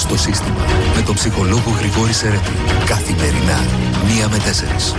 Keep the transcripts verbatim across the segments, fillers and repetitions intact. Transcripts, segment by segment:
στο σύστημα με τον ψυχολόγο Γρηγόρη Σερέτη. Καθημερινά, μία με τέσσερις.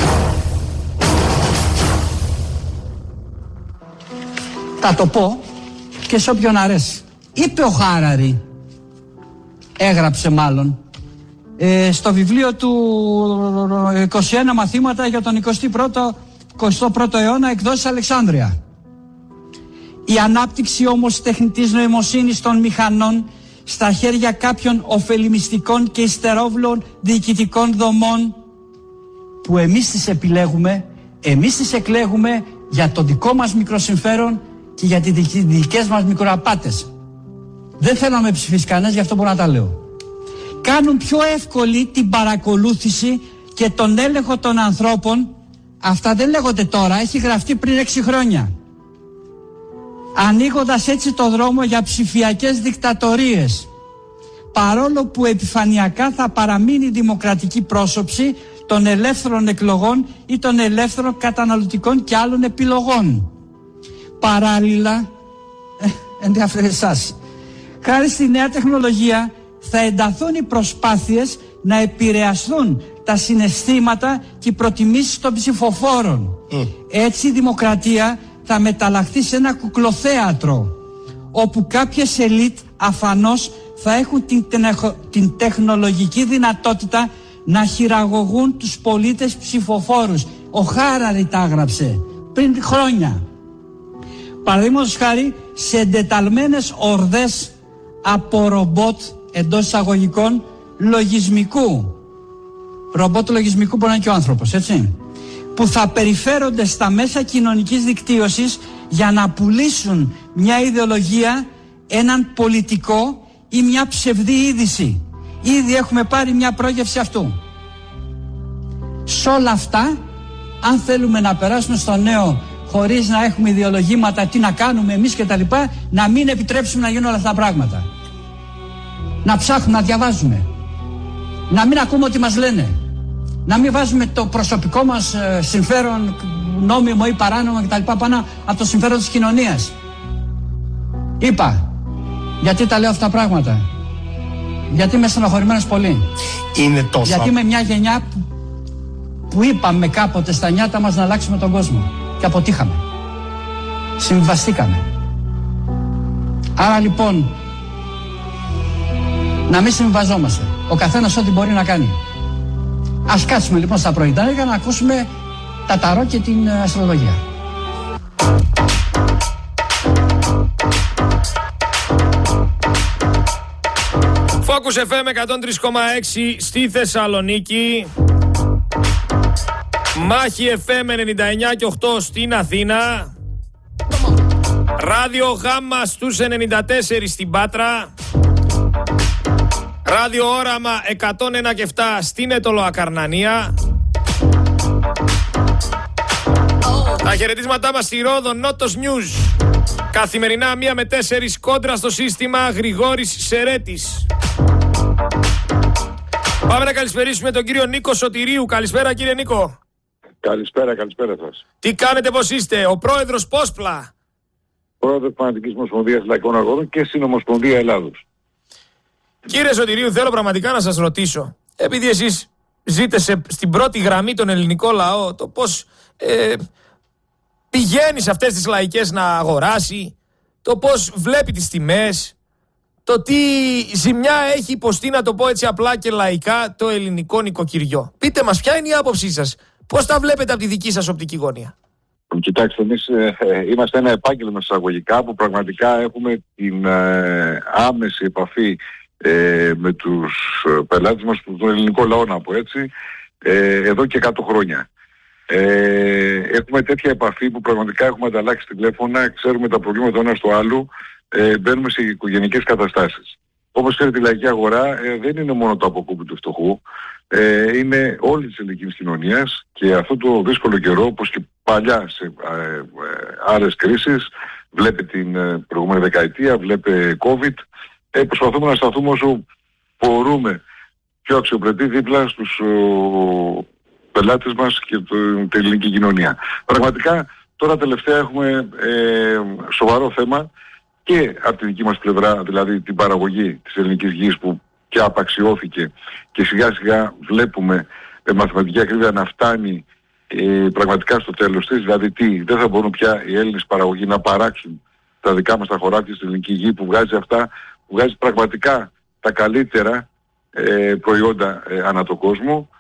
Θα το πω και σε όποιον αρέσει. Είπε ο Χάραρη, έγραψε μάλλον, ε, στο βιβλίο του είκοσι ένα μαθήματα για τον εικοστό πρώτο, εικοστό πρώτο αιώνα, εκδόσεις Αλεξάνδρεια. Η ανάπτυξη όμως τεχνητής νοημοσύνης των μηχανών στα χέρια κάποιων ωφελημιστικών και υστερόβλων διοικητικών δομών που εμείς τις επιλέγουμε, εμείς τις εκλέγουμε για το δικό μας μικροσυμφέρον και για τις δικές μας μικροαπάτες. Δεν θέλω να με ψηφίσει κανένας, γι' αυτό μπορώ να τα λέω. Κάνουν πιο εύκολη την παρακολούθηση και τον έλεγχο των ανθρώπων. Αυτά δεν λέγονται τώρα, έχει γραφτεί πριν έξι χρόνια. Ανοίγοντας έτσι το δρόμο για ψηφιακές δικτατορίες, παρόλο που επιφανειακά θα παραμείνει η δημοκρατική πρόσωψη των ελεύθερων εκλογών ή των ελεύθερων καταναλωτικών και άλλων επιλογών. Παράλληλα, ε, ενδιαφέρει εσάς, χάρη στη νέα τεχνολογία θα ενταθούν οι προσπάθειες να επηρεαστούν τα συναισθήματα και οι προτιμήσεις των ψηφοφόρων. Mm. Έτσι η δημοκρατία θα μεταλλαχθεί σε ένα κουκλοθέατρο, όπου κάποιες ελίτ αφανώς θα έχουν την, την τεχνολογική δυνατότητα να χειραγωγούν τους πολίτες ψηφοφόρους. Ο Χάραρη τα έγραψε πριν χρόνια. Παραδείγματος χάρη, σε εντεταλμένες ορδές από ρομπότ εντός εισαγωγικών λογισμικού. Ρομπότ λογισμικού μπορεί να είναι και ο άνθρωπος, έτσι, που θα περιφέρονται στα μέσα κοινωνικής δικτύωσης για να πουλήσουν μια ιδεολογία, έναν πολιτικό ή μια ψευδή είδηση. Ήδη έχουμε πάρει μια πρόγευση αυτού. Σε όλα αυτά, αν θέλουμε να περάσουμε στο νέο χωρίς να έχουμε ιδεολογήματα, τι να κάνουμε εμείς και τα λοιπά, να μην επιτρέψουμε να γίνουν όλα αυτά τα πράγματα. Να ψάχνουμε, να διαβάζουμε. Να μην ακούμε ό,τι μας λένε. Να μην βάζουμε το προσωπικό μας ε, συμφέρον, νόμιμο ή παράνομο κτλ. Πάνω από το συμφέρον της κοινωνίας. Είπα, γιατί τα λέω αυτά τα πράγματα. Γιατί είμαι στενοχωρημένος πολύ. Είναι τόσο. Γιατί είμαι μια γενιά που, που είπαμε κάποτε στα νιάτα μας να αλλάξουμε τον κόσμο. Και αποτύχαμε. Συμβαστήκαμε. Άρα λοιπόν, να μην συμβαζόμαστε. Ο καθένας ό,τι μπορεί να κάνει. Ας κάτσουμε λοιπόν στα πρωινά για να ακούσουμε τα ταρό και την αστρολογία. Focus εφ εμ εκατόν τρία κόμμα έξι στη Θεσσαλονίκη. Μάχη εφ εμ ενενήντα εννιά και οκτώ στην Αθήνα. Ράδιο Γάμμα στους ενενήντα τέσσερα στην Πάτρα. Ράδιο Όραμα εκατόν ένα και επτά στην Αιτωλοακαρνανία. Τα χαιρετίσματά μας στη Ρόδο, Νότος News. Καθημερινά μία με τέσσερις, κόντρα στο σύστημα, Γρηγόρης Σερέτης. Πάμε να καλησπερίσουμε τον κύριο Νίκο Σωτηρίου. Καλησπέρα κύριε Νίκο. Καλησπέρα, καλησπέρα σας. Τι κάνετε, πώς είστε? Ο πρόεδρος Πόσπλα. Πρόεδρος Πανατικής Ομοσπονδίας Λαϊκών Αγώνων και Συνομοσπονδία Ελλάδος. Κύριε Σωτηρίου, θέλω πραγματικά να σας ρωτήσω, επειδή εσείς ζείτε σε, στην πρώτη γραμμή τον ελληνικό λαό, το πώς ε, πηγαίνει σε αυτές τις λαϊκές να αγοράσει, το πώς βλέπει τις τιμές, το τι ζημιά έχει υποστεί, να το πω έτσι απλά και λαϊκά, το ελληνικό νοικοκυριό. Πείτε μας, ποια είναι η άποψή σας, πώς τα βλέπετε από τη δική σας οπτική γωνία? Κοιτάξτε, εμείς ε, ε, είμαστε ένα επάγγελμα εισαγωγικά που πραγματικά έχουμε την ε, άμεση επαφή ε, με τους πελάτες μας, τον ελληνικό λαό να πω έτσι, ε, εδώ και εκατό χρόνια. Ε, έχουμε τέτοια επαφή που πραγματικά έχουμε ανταλλάξει τηλέφωνα, ξέρουμε τα προβλήματα ένα στο άλλο, ε, μπαίνουμε σε οικογενειακές καταστάσεις. Όπως ξέρετε, η λαϊκή αγορά ε, δεν είναι μόνο το αποκούπι του φτωχού, ε, είναι όλη της ελληνικής κοινωνίας, και αυτό το δύσκολο καιρό, όπως και παλιά σε ε, ε, άλλες κρίσεις, βλέπε την ε, προηγούμενη δεκαετία, βλέπε COVID, ε, προσπαθούμε να σταθούμε όσο μπορούμε πιο αξιοπρεπή δίπλα στους ο, πελάτες μας και το, την ελληνική κοινωνία. Πραγματικά τώρα τελευταία έχουμε ε, σοβαρό θέμα και από τη δική μας πλευρά, δηλαδή την παραγωγή της ελληνικής γης, που και πια απαξιώθηκε και σιγά σιγά βλέπουμε με μαθηματική ακρίβεια να φτάνει ε, πραγματικά στο τέλος της. Δηλαδή τι, δεν θα μπορούν πια οι Έλληνες παραγωγοί να παράξουν τα δικά μας τα χωράφια στην ελληνική γη που βγάζει αυτά, που βγάζει πραγματικά τα καλύτερα ε, προϊόντα ε, ανά τον κόσμο.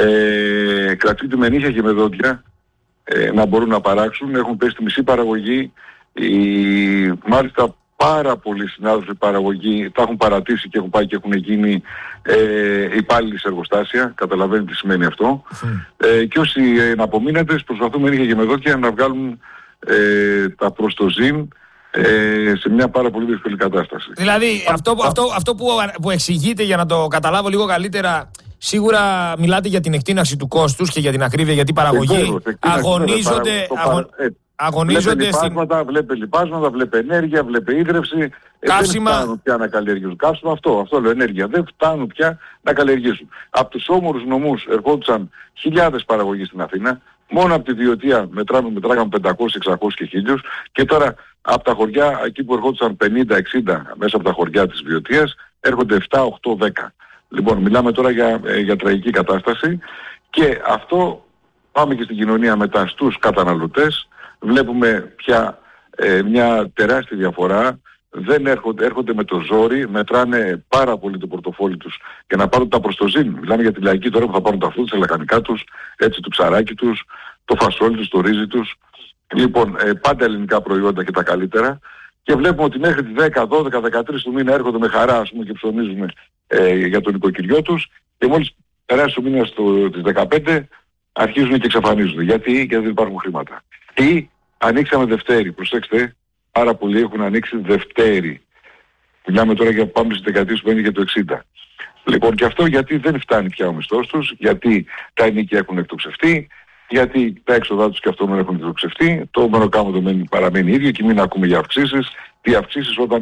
Ε, κρατούνται με νύχια και με δόντια ε, να μπορούν να παράξουν. Έχουν πέσει τη μισή παραγωγή. Οι, μάλιστα πάρα πολλοί συνάδελφοι παραγωγή τα έχουν παρατήσει και έχουν πάει και έχουν γίνει ε, υπάλληλοι σε εργοστάσια. Καταλαβαίνετε τι σημαίνει αυτό. Mm. Ε, και όσοι είναι απομείναντες προσπαθούμε νύχια και με δόντια να βγάλουν ε, τα προς το ζήν ε, σε μια πάρα πολύ δύσκολη κατάσταση. Δηλαδή αυτό, αυτό, αυτό που, που εξηγείτε, για να το καταλάβω λίγο καλύτερα, σίγουρα μιλάτε για την εκτείναξη του κόστους και για την ακρίβεια, γιατί η παραγωγή αγωνίζονται, αγω, αγωνίζονται βλέπει λιπάσματα, στην... βλέπει λιπάσματα, βλέπει ενέργεια, βλέπει ίδρυυση. Καύσιμα. Ε, δεν φτάνουν πια να καλλιεργήσουν. Καύσιμα αυτό, αυτό λέω, ενέργεια. Δεν φτάνουν πια να καλλιεργήσουν. Από τους όμορους νομούς ερχόντουσαν χιλιάδες παραγωγοί στην Αθήνα. Μόνο από τη Βιωτία μετράμε, μετράγαμε πεντακόσιους, εξακόσιους και χίλιους. Και τώρα από τα χωριά, εκεί που ερχόντουσαν πενήντα εξήντα μέσα από τα χωριά της Βιωτίας, έρχονται επτά, οκτώ, δέκα. Λοιπόν, μιλάμε τώρα για, ε, για τραγική κατάσταση και αυτό πάμε και στην κοινωνία μετά στους καταναλωτές. Βλέπουμε πια ε, μια τεράστια διαφορά. Δεν έρχονται, έρχονται με το ζόρι, μετράνε πάρα πολύ το πορτοφόλι τους για να πάρουν τα προστοζήν. Μιλάμε για τη λαϊκή τώρα που θα πάρουν τα φρούτα, τα λαχανικά τους, έτσι το ψαράκι τους, το φασόλι τους, το ρύζι τους. Λοιπόν, ε, πάντα ελληνικά προϊόντα και τα καλύτερα. Και βλέπουμε ότι μέχρι τις δέκα, δώδεκα, δεκατρείς του μήνα έρχονται με χαρά, ας πούμε, και ψωνίζουν ε, για τον οικοκυριό τους. Και μόλις περάσει ο μήνας της δεκαπέντε αρχίζουν και εξαφανίζονται. Γιατί? Γιατί δεν υπάρχουν χρήματα. Ή ανοίξαμε Δευτέρη. Προσέξτε, πάρα πολλοί έχουν ανοίξει Δευτέρη. Μιλάμε τώρα για πάμε στις δεκαετίες που είναι και το εξήντα. Λοιπόν, και αυτό γιατί δεν φτάνει πια ο μισθός τους, γιατί τα ενοίκια έχουν εκτοξευτεί, γιατί τα έξοδά τους και αυτό έχουν εκτοξευτεί, το μεροκάματο παραμένει ίδιο και μην ακούμε για αυξήσεις. Τι αυξήσεις όταν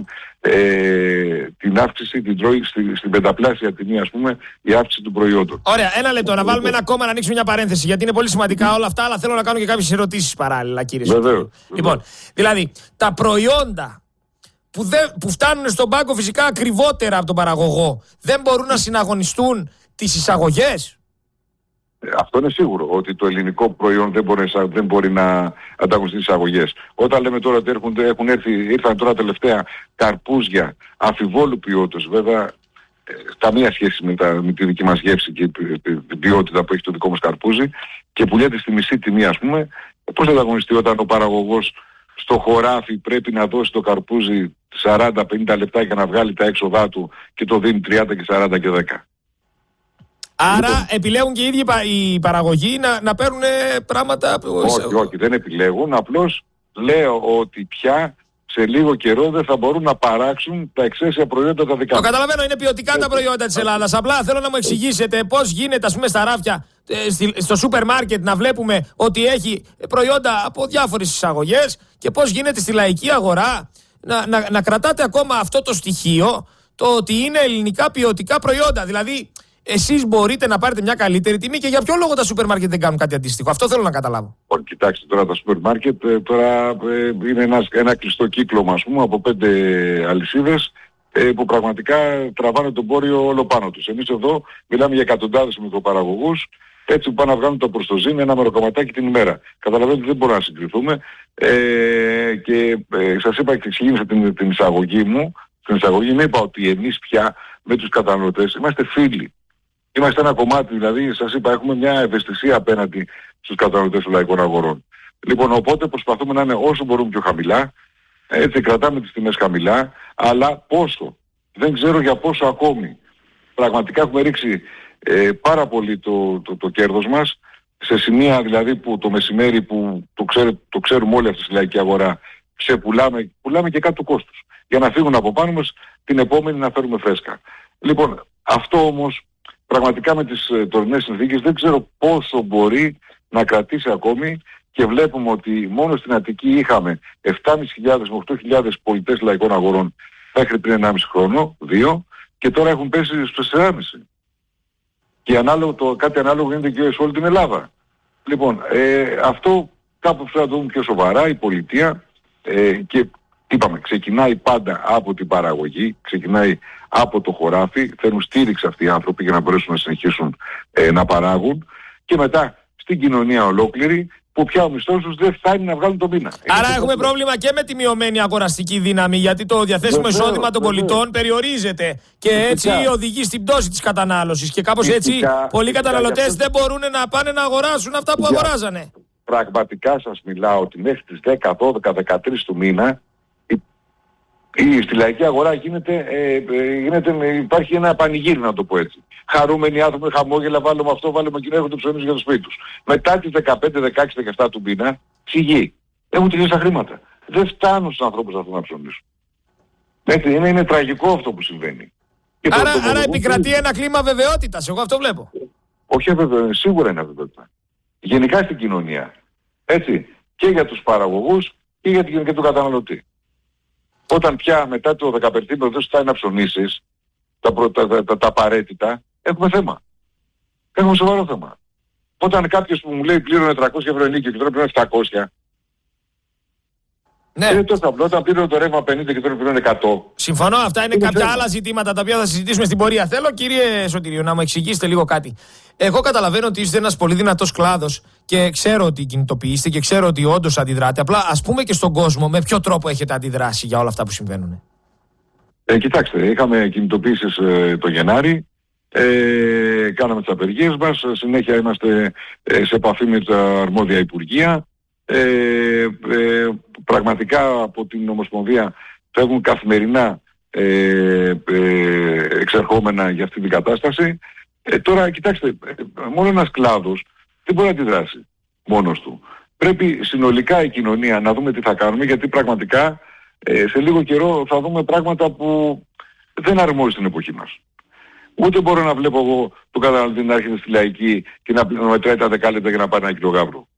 ε, την αύξηση την τρώει στη, στην πενταπλάσια τιμή, ας πούμε, η αύξηση του προϊόντος. Ωραία, ένα λεπτό, να βάλουμε ένα ακόμα, να ανοίξουμε μια παρένθεση, γιατί είναι πολύ σημαντικά όλα αυτά, αλλά θέλω να κάνω και κάποιες ερωτήσεις παράλληλα, κύριε. Βεβαίως. Λοιπόν, δηλαδή, τα προϊόντα που, δεν, που φτάνουν στον πάγκο φυσικά ακριβότερα από τον παραγωγό, δεν μπορούν να συναγωνιστούν τις εισαγωγές. Αυτό είναι σίγουρο, ότι το ελληνικό προϊόν δεν μπορεί, δεν μπορεί να ανταγωνιστεί τις εισαγωγές. Όταν λέμε τώρα ότι έχουν, έχουν έρθει, ήρθαν τώρα τελευταία καρπούζια αμφιβόλου ποιότητας, βέβαια ε, καμία σχέση με, τα, με τη δική μας γεύση και την ποιότητα που έχει το δικό μας καρπούζι, και πουλιέται στη μισή τιμή, ας πούμε, πώς θα ανταγωνιστεί όταν ο παραγωγός στο χωράφι πρέπει να δώσει το καρπούζι σαράντα πενήντα λεπτά για να βγάλει τα έξοδά του και το δίνει τριάντα και σαράντα και δέκα. Άρα λοιπόν, επιλέγουν και οι ίδιοι οι παραγωγοί να, να παίρνουν πράγματα... Όχι, όχι, δεν επιλέγουν. Απλώς λέω ότι πια σε λίγο καιρό δεν θα μπορούν να παράξουν τα εξαίσια προϊόντα τα δικά τους. Το τους. καταλαβαίνω, είναι ποιοτικά ε, τα προϊόντα της Ελλάδας. Απλά θέλω να μου εξηγήσετε πώς γίνεται, ας πούμε, στα ράφια, στο σούπερ μάρκετ να βλέπουμε ότι έχει προϊόντα από διάφορες εισαγωγές και πώς γίνεται στη λαϊκή αγορά να, να, να κρατάτε ακόμα αυτό το στοιχείο, το ότι είναι ελληνικά ποιοτικά προϊόντα. Δηλαδή, εσείς μπορείτε να πάρετε μια καλύτερη τιμή και για ποιο λόγο τα σούπερ μάρκετ δεν κάνουν κάτι αντίστοιχο? Αυτό θέλω να καταλάβω. Όχι, κοιτάξτε τώρα τα σούπερ μάρκετ, τώρα ε, είναι ένας, ένα κλειστό κύκλωμα, ας πούμε, από πέντε αλυσίδες ε, που πραγματικά τραβάνε τον πόριο όλο πάνω τους. Εμείς εδώ μιλάμε για εκατοντάδες μικροπαραγωγούς, έτσι που πάνε να βγάλουν το προστοζήν ένα μεροκομματάκι την ημέρα. Καταλαβαίνετε ότι δεν μπορούμε να συγκριθούμε ε, και ε, σας είπα και εξηγήνωσα την, την εισαγωγή μου. Στην εισαγωγή μου είπα ότι εμείς πια με τους καταναλωτές είμαστε φίλοι. Είμαστε ένα κομμάτι, δηλαδή σας είπα, έχουμε μια ευαισθησία απέναντι στους καταναλωτές των λαϊκών αγορών. Λοιπόν, οπότε προσπαθούμε να είναι όσο μπορούμε πιο χαμηλά, έτσι κρατάμε τις τιμές χαμηλά, αλλά πόσο, δεν ξέρω για πόσο ακόμη. Πραγματικά έχουμε ρίξει ε, πάρα πολύ το, το, το κέρδος μας, σε σημεία δηλαδή που το μεσημέρι που το, ξέρ, το ξέρουμε όλοι αυτή στη λαϊκή αγορά, ξεπουλάμε, πουλάμε και κάτω του κόστους, για να φύγουν από πάνω μας την επόμενη να φέρουμε φρέσκα. Λοιπόν, αυτό όμως πραγματικά με τις ε, τωρινές συνθήκες δεν ξέρω πόσο μπορεί να κρατήσει ακόμη, και βλέπουμε ότι μόνο στην Αττική είχαμε επτά χιλιάδες με οκτώ χιλιάδες πολιτές λαϊκών αγορών μέχρι πριν ενάμιση χρόνο, δύο, και τώρα έχουν πέσει στους τεσσεράμισι. Και ανάλογο, το, κάτι ανάλογο γίνεται και σε όλη την Ελλάδα. Λοιπόν, ε, αυτό κάπου πρέπει να το δούμε πιο σοβαρά η πολιτεία ε, και είπαμε, ξεκινάει πάντα από την παραγωγή, ξεκινάει από το χωράφι, θέλουν στήριξη αυτοί οι άνθρωποι για να μπορέσουν να συνεχίσουν ε, να παράγουν, και μετά στην κοινωνία ολόκληρη, που πια ο μισθός τους δεν φτάνει να βγάλουν τον μήνα. Άρα έχουμε πρόβλημα και με τη μειωμένη αγοραστική δύναμη, γιατί το διαθέσιμο εισόδημα των πολιτών περιορίζεται και έτσι οδηγεί στην πτώση της κατανάλωσης και κάπως έτσι πολλοί καταναλωτές δεν μπορούν να πάνε να αγοράσουν αυτά που αγοράζανε. Πραγματικά σας μιλάω ότι μέχρι τις δέκα, δώδεκα, δεκατρείς του μήνα η, στη λαϊκή αγορά γίνεται, ε, γίνεται, υπάρχει ένα πανηγύρι, να το πω έτσι. Χαρούμενοι άνθρωποι, χαμόγελα, βάλουμε αυτό, βάλουμε εκείνο, έχουν το ψωμί για το σπίτι τους. Μετά τις δεκαπέντε, δεκαέξι, δεκαεπτά του μήνα, φυγεί. Έχουν τελειώσει τα χρήματα. Δεν φτάνουν στους ανθρώπους αυτούς να ψωνίσουν. Έτσι, είναι, είναι τραγικό αυτό που συμβαίνει. Και άρα το, το, άρα το, επικρατεί ένα κλίμα αβεβαιότητας, εγώ αυτό βλέπω. Όχι αβεβαιότητα, σίγουρα είναι αβεβαιότητα. Γενικά στην κοινωνία. Έτσι, και για τους παραγωγούς και για την, και τον καταναλωτή. Όταν πια μετά το δεκαπεντήμερο δεν σου φτάνει να ψωνίσεις τα, τα, τα, τα, τα απαραίτητα, έχουμε θέμα. Έχουμε σοβαρό θέμα. Όταν κάποιος που μου λέει πλήρωνε τριακόσια ευρώ ενίκιο και τώρα πληρώνει επτακόσια, ναι. Είναι τόσο απλό. Όταν πλήρωνε το ρεύμα πενήντα και τώρα πληρώνει εκατό. Συμφωνώ, αυτά είναι, είναι κάποια θέμα. Άλλα ζητήματα τα οποία θα συζητήσουμε στην πορεία. Θέλω, κύριε Σωτηρίου, να μου εξηγήσετε λίγο κάτι. Εγώ καταλαβαίνω ότι είστε ένας πολύ δυνατός κλάδος και ξέρω ότι κινητοποιείστε και ξέρω ότι όντως αντιδράτε. Απλά ας πούμε και στον κόσμο με ποιο τρόπο έχετε αντιδράσει για όλα αυτά που συμβαίνουν. Ε, κοιτάξτε, είχαμε κινητοποιήσεις ε, το Γενάρη. Ε, κάναμε τις απεργίες μας. Συνέχεια είμαστε ε, σε επαφή με τα αρμόδια υπουργεία. Ε, ε, πραγματικά από την Ομοσπονδία φεύγουν καθημερινά ε, ε, εξερχόμενα για αυτή την κατάσταση. Ε, τώρα κοιτάξτε, μόνο ένας κλάδος δεν μπορεί να αντιδράσει μόνος του. Πρέπει συνολικά η κοινωνία να δούμε τι θα κάνουμε, γιατί πραγματικά ε, σε λίγο καιρό θα δούμε πράγματα που δεν αρμόζει στην εποχή μας. Ούτε μπορώ να βλέπω εγώ τον καταναλωτή να έρχεται στη λαϊκή και να μετράει τα δεκάλεπτα για να πάρει ένα κιλό γάβρο.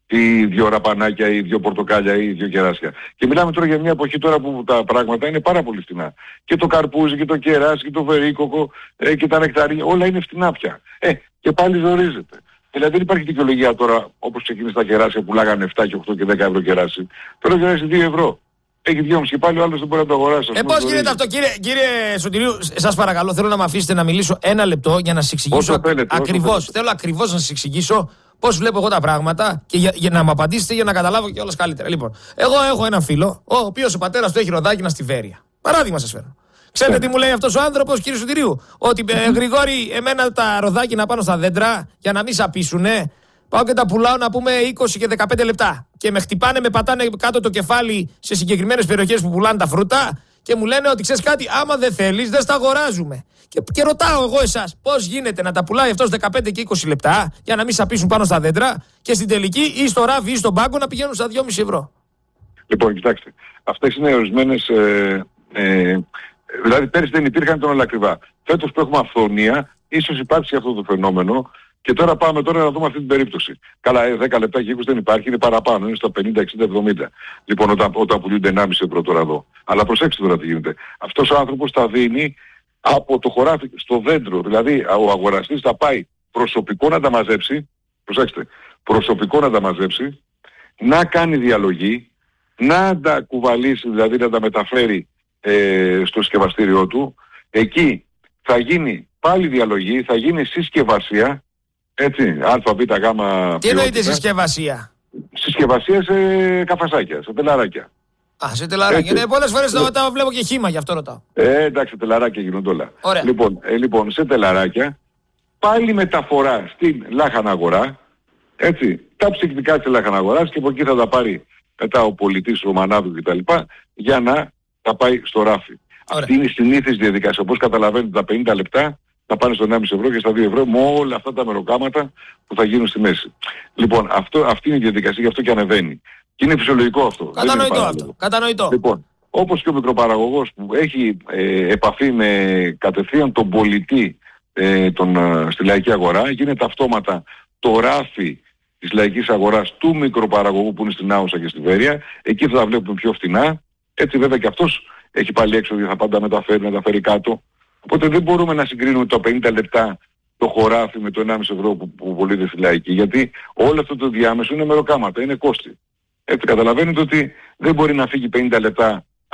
Ή δύο ραπανάκια ή δύο πορτοκάλια ή δύο κεράσια. Και μιλάμε τώρα για μια εποχή τώρα που τα πράγματα είναι πάρα πολύ φτηνά. Και το καρπούζι και το κεράσι και το βερίκοκο ε, και τα νεκταρίνια, όλα είναι φτηνά πια. Ε, και πάλι ζορίζεται. Δηλαδή δεν υπάρχει δικαιολογία τώρα, όπως ξεκίνησε τα κεράσια που πουλάγανε επτά και οκτώ και δέκα ευρώ κεράσι. Τώρα κεράσι δύο ευρώ. Έχει δυόμισι και πάλι ο άλλος δεν μπορεί να το αγοράσει. Ε, πώς γίνεται αυτό, κύριε, κύριε Σωτηρίου, σας παρακαλώ, θέλω να με αφήσετε να μιλήσω ένα λεπτό για να σας εξηγήσω ακριβώς. Θέλω ακριβώς να σας εξηγήσω πώς βλέπω εγώ τα πράγματα και για, για να μου απαντήσετε για να καταλάβω και όλας καλύτερα. Λοιπόν, εγώ έχω έναν φίλο, ο οποίος ο πατέρας του έχει ροδάκινα στη Βέρεια. Παράδειγμα σας φέρνω. Ξέρετε τι μου λέει αυτός ο άνθρωπος, κύριε Σωτηρίου? Ότι ε, Γρηγόρη, εμένα τα ροδάκινα πάνω στα δέντρα για να μην σαπίσουνε. Πάω και τα πουλάω να πούμε είκοσι και δεκαπέντε λεπτά. Και με χτυπάνε, με πατάνε κάτω το κεφάλι σε συγκεκριμένες περιοχές που πουλάνε τα φρούτα και μου λένε ότι ξέρεις κάτι, άμα δεν θέλεις, δεν στα αγοράζουμε. Και, και ρωτάω εγώ εσάς, πώς γίνεται να τα πουλάει αυτός δεκαπέντε και είκοσι λεπτά για να μην σαπίσουν πάνω στα δέντρα και στην τελική ή στο ράβι ή στον πάγκο να πηγαίνουν στα δυόμισι ευρώ. Λοιπόν, κοιτάξτε, αυτές είναι ορισμένες. Ε, ε, δηλαδή πέρυσι δεν υπήρχαν, τον όλα ακριβά. Φέτος που έχουμε αυθονία, ίσως υπάρξει αυτό το φαινόμενο. Και τώρα πάμε τώρα να δούμε αυτή την περίπτωση. Καλά, δέκα λεπτά και είκοσι δεν υπάρχει, είναι παραπάνω, είναι στα πενήντα, εξήντα, εβδομήντα. Λοιπόν, όταν, όταν πουλούνται ενάμιση ευρώ τώρα εδώ. Αλλά προσέξτε τώρα τι γίνεται. Αυτός ο άνθρωπος θα δίνει από το χωράφι στο δέντρο. Δηλαδή, ο αγοραστής θα πάει προσωπικό να τα μαζέψει, προσέξτε, προσωπικό να τα μαζέψει, να κάνει διαλογή, να τα κουβαλήσει, δηλαδή να τα μεταφέρει ε, στο συσκευαστήριό του. Εκεί θα γίνει πάλι διαλογή, θα γίνει συσκευασία. Έτσι, α, β, γ. Τι εννοείται συσκευασία? Συσκευασία σε καφασάκια, σε τελαράκια. Α, σε τελαράκια. Ναι, πολλές φορές τα, τα βλέπω και χύμα, γι' αυτό ρωτάω. Ε, εντάξει, τελαράκια γίνονται όλα. Ωραία. Λοιπόν, ε, λοιπόν, σε τελαράκια, πάλι μεταφορά στην λάχανα αγορά, έτσι, τα ψυκτικά της λάχανα αγοράς και από εκεί θα τα πάρει μετά ο πολιτής, ο μανάδου κτλ. Για να τα πάει στο ράφι. Ωραία. Αυτή είναι η συνήθις διαδικασία. Όπως καταλαβαίνετε, τα πενήντα λεπτά θα πάνε στο ενάμιση ευρώ και στα δύο ευρώ με όλα αυτά τα μεροκάματα που θα γίνουν στη μέση. Λοιπόν, αυτό, αυτή είναι η διαδικασία, γι' αυτό και ανεβαίνει. Και είναι φυσιολογικό αυτό. Κατανοητό αυτό. Κατανοητό. Λοιπόν, όπως και ο μικροπαραγωγός που έχει ε, επαφή με κατευθείαν τον πολιτή ε, τον, ε, στη λαϊκή αγορά, γίνεται αυτόματα το ράφι της λαϊκής αγοράς του μικροπαραγωγού που είναι στην Άουσα και στη Βέρεια. Εκεί θα τα βλέπουμε πιο φτηνά. Έτσι βέβαια και αυτός έχει πάλι έξω γιατί θα πάντα μεταφέρει, μεταφέρει κάτω. Οπότε δεν μπορούμε να συγκρίνουμε το πενήντα λεπτά το χωράφι με το ενάμιση ευρώ που, που πωλείται στη λαϊκή. Γιατί όλο αυτό το διάμεσο είναι μεροκάματα, είναι κόστη. Έτσι καταλαβαίνετε ότι δεν μπορεί να φύγει πενήντα λεπτά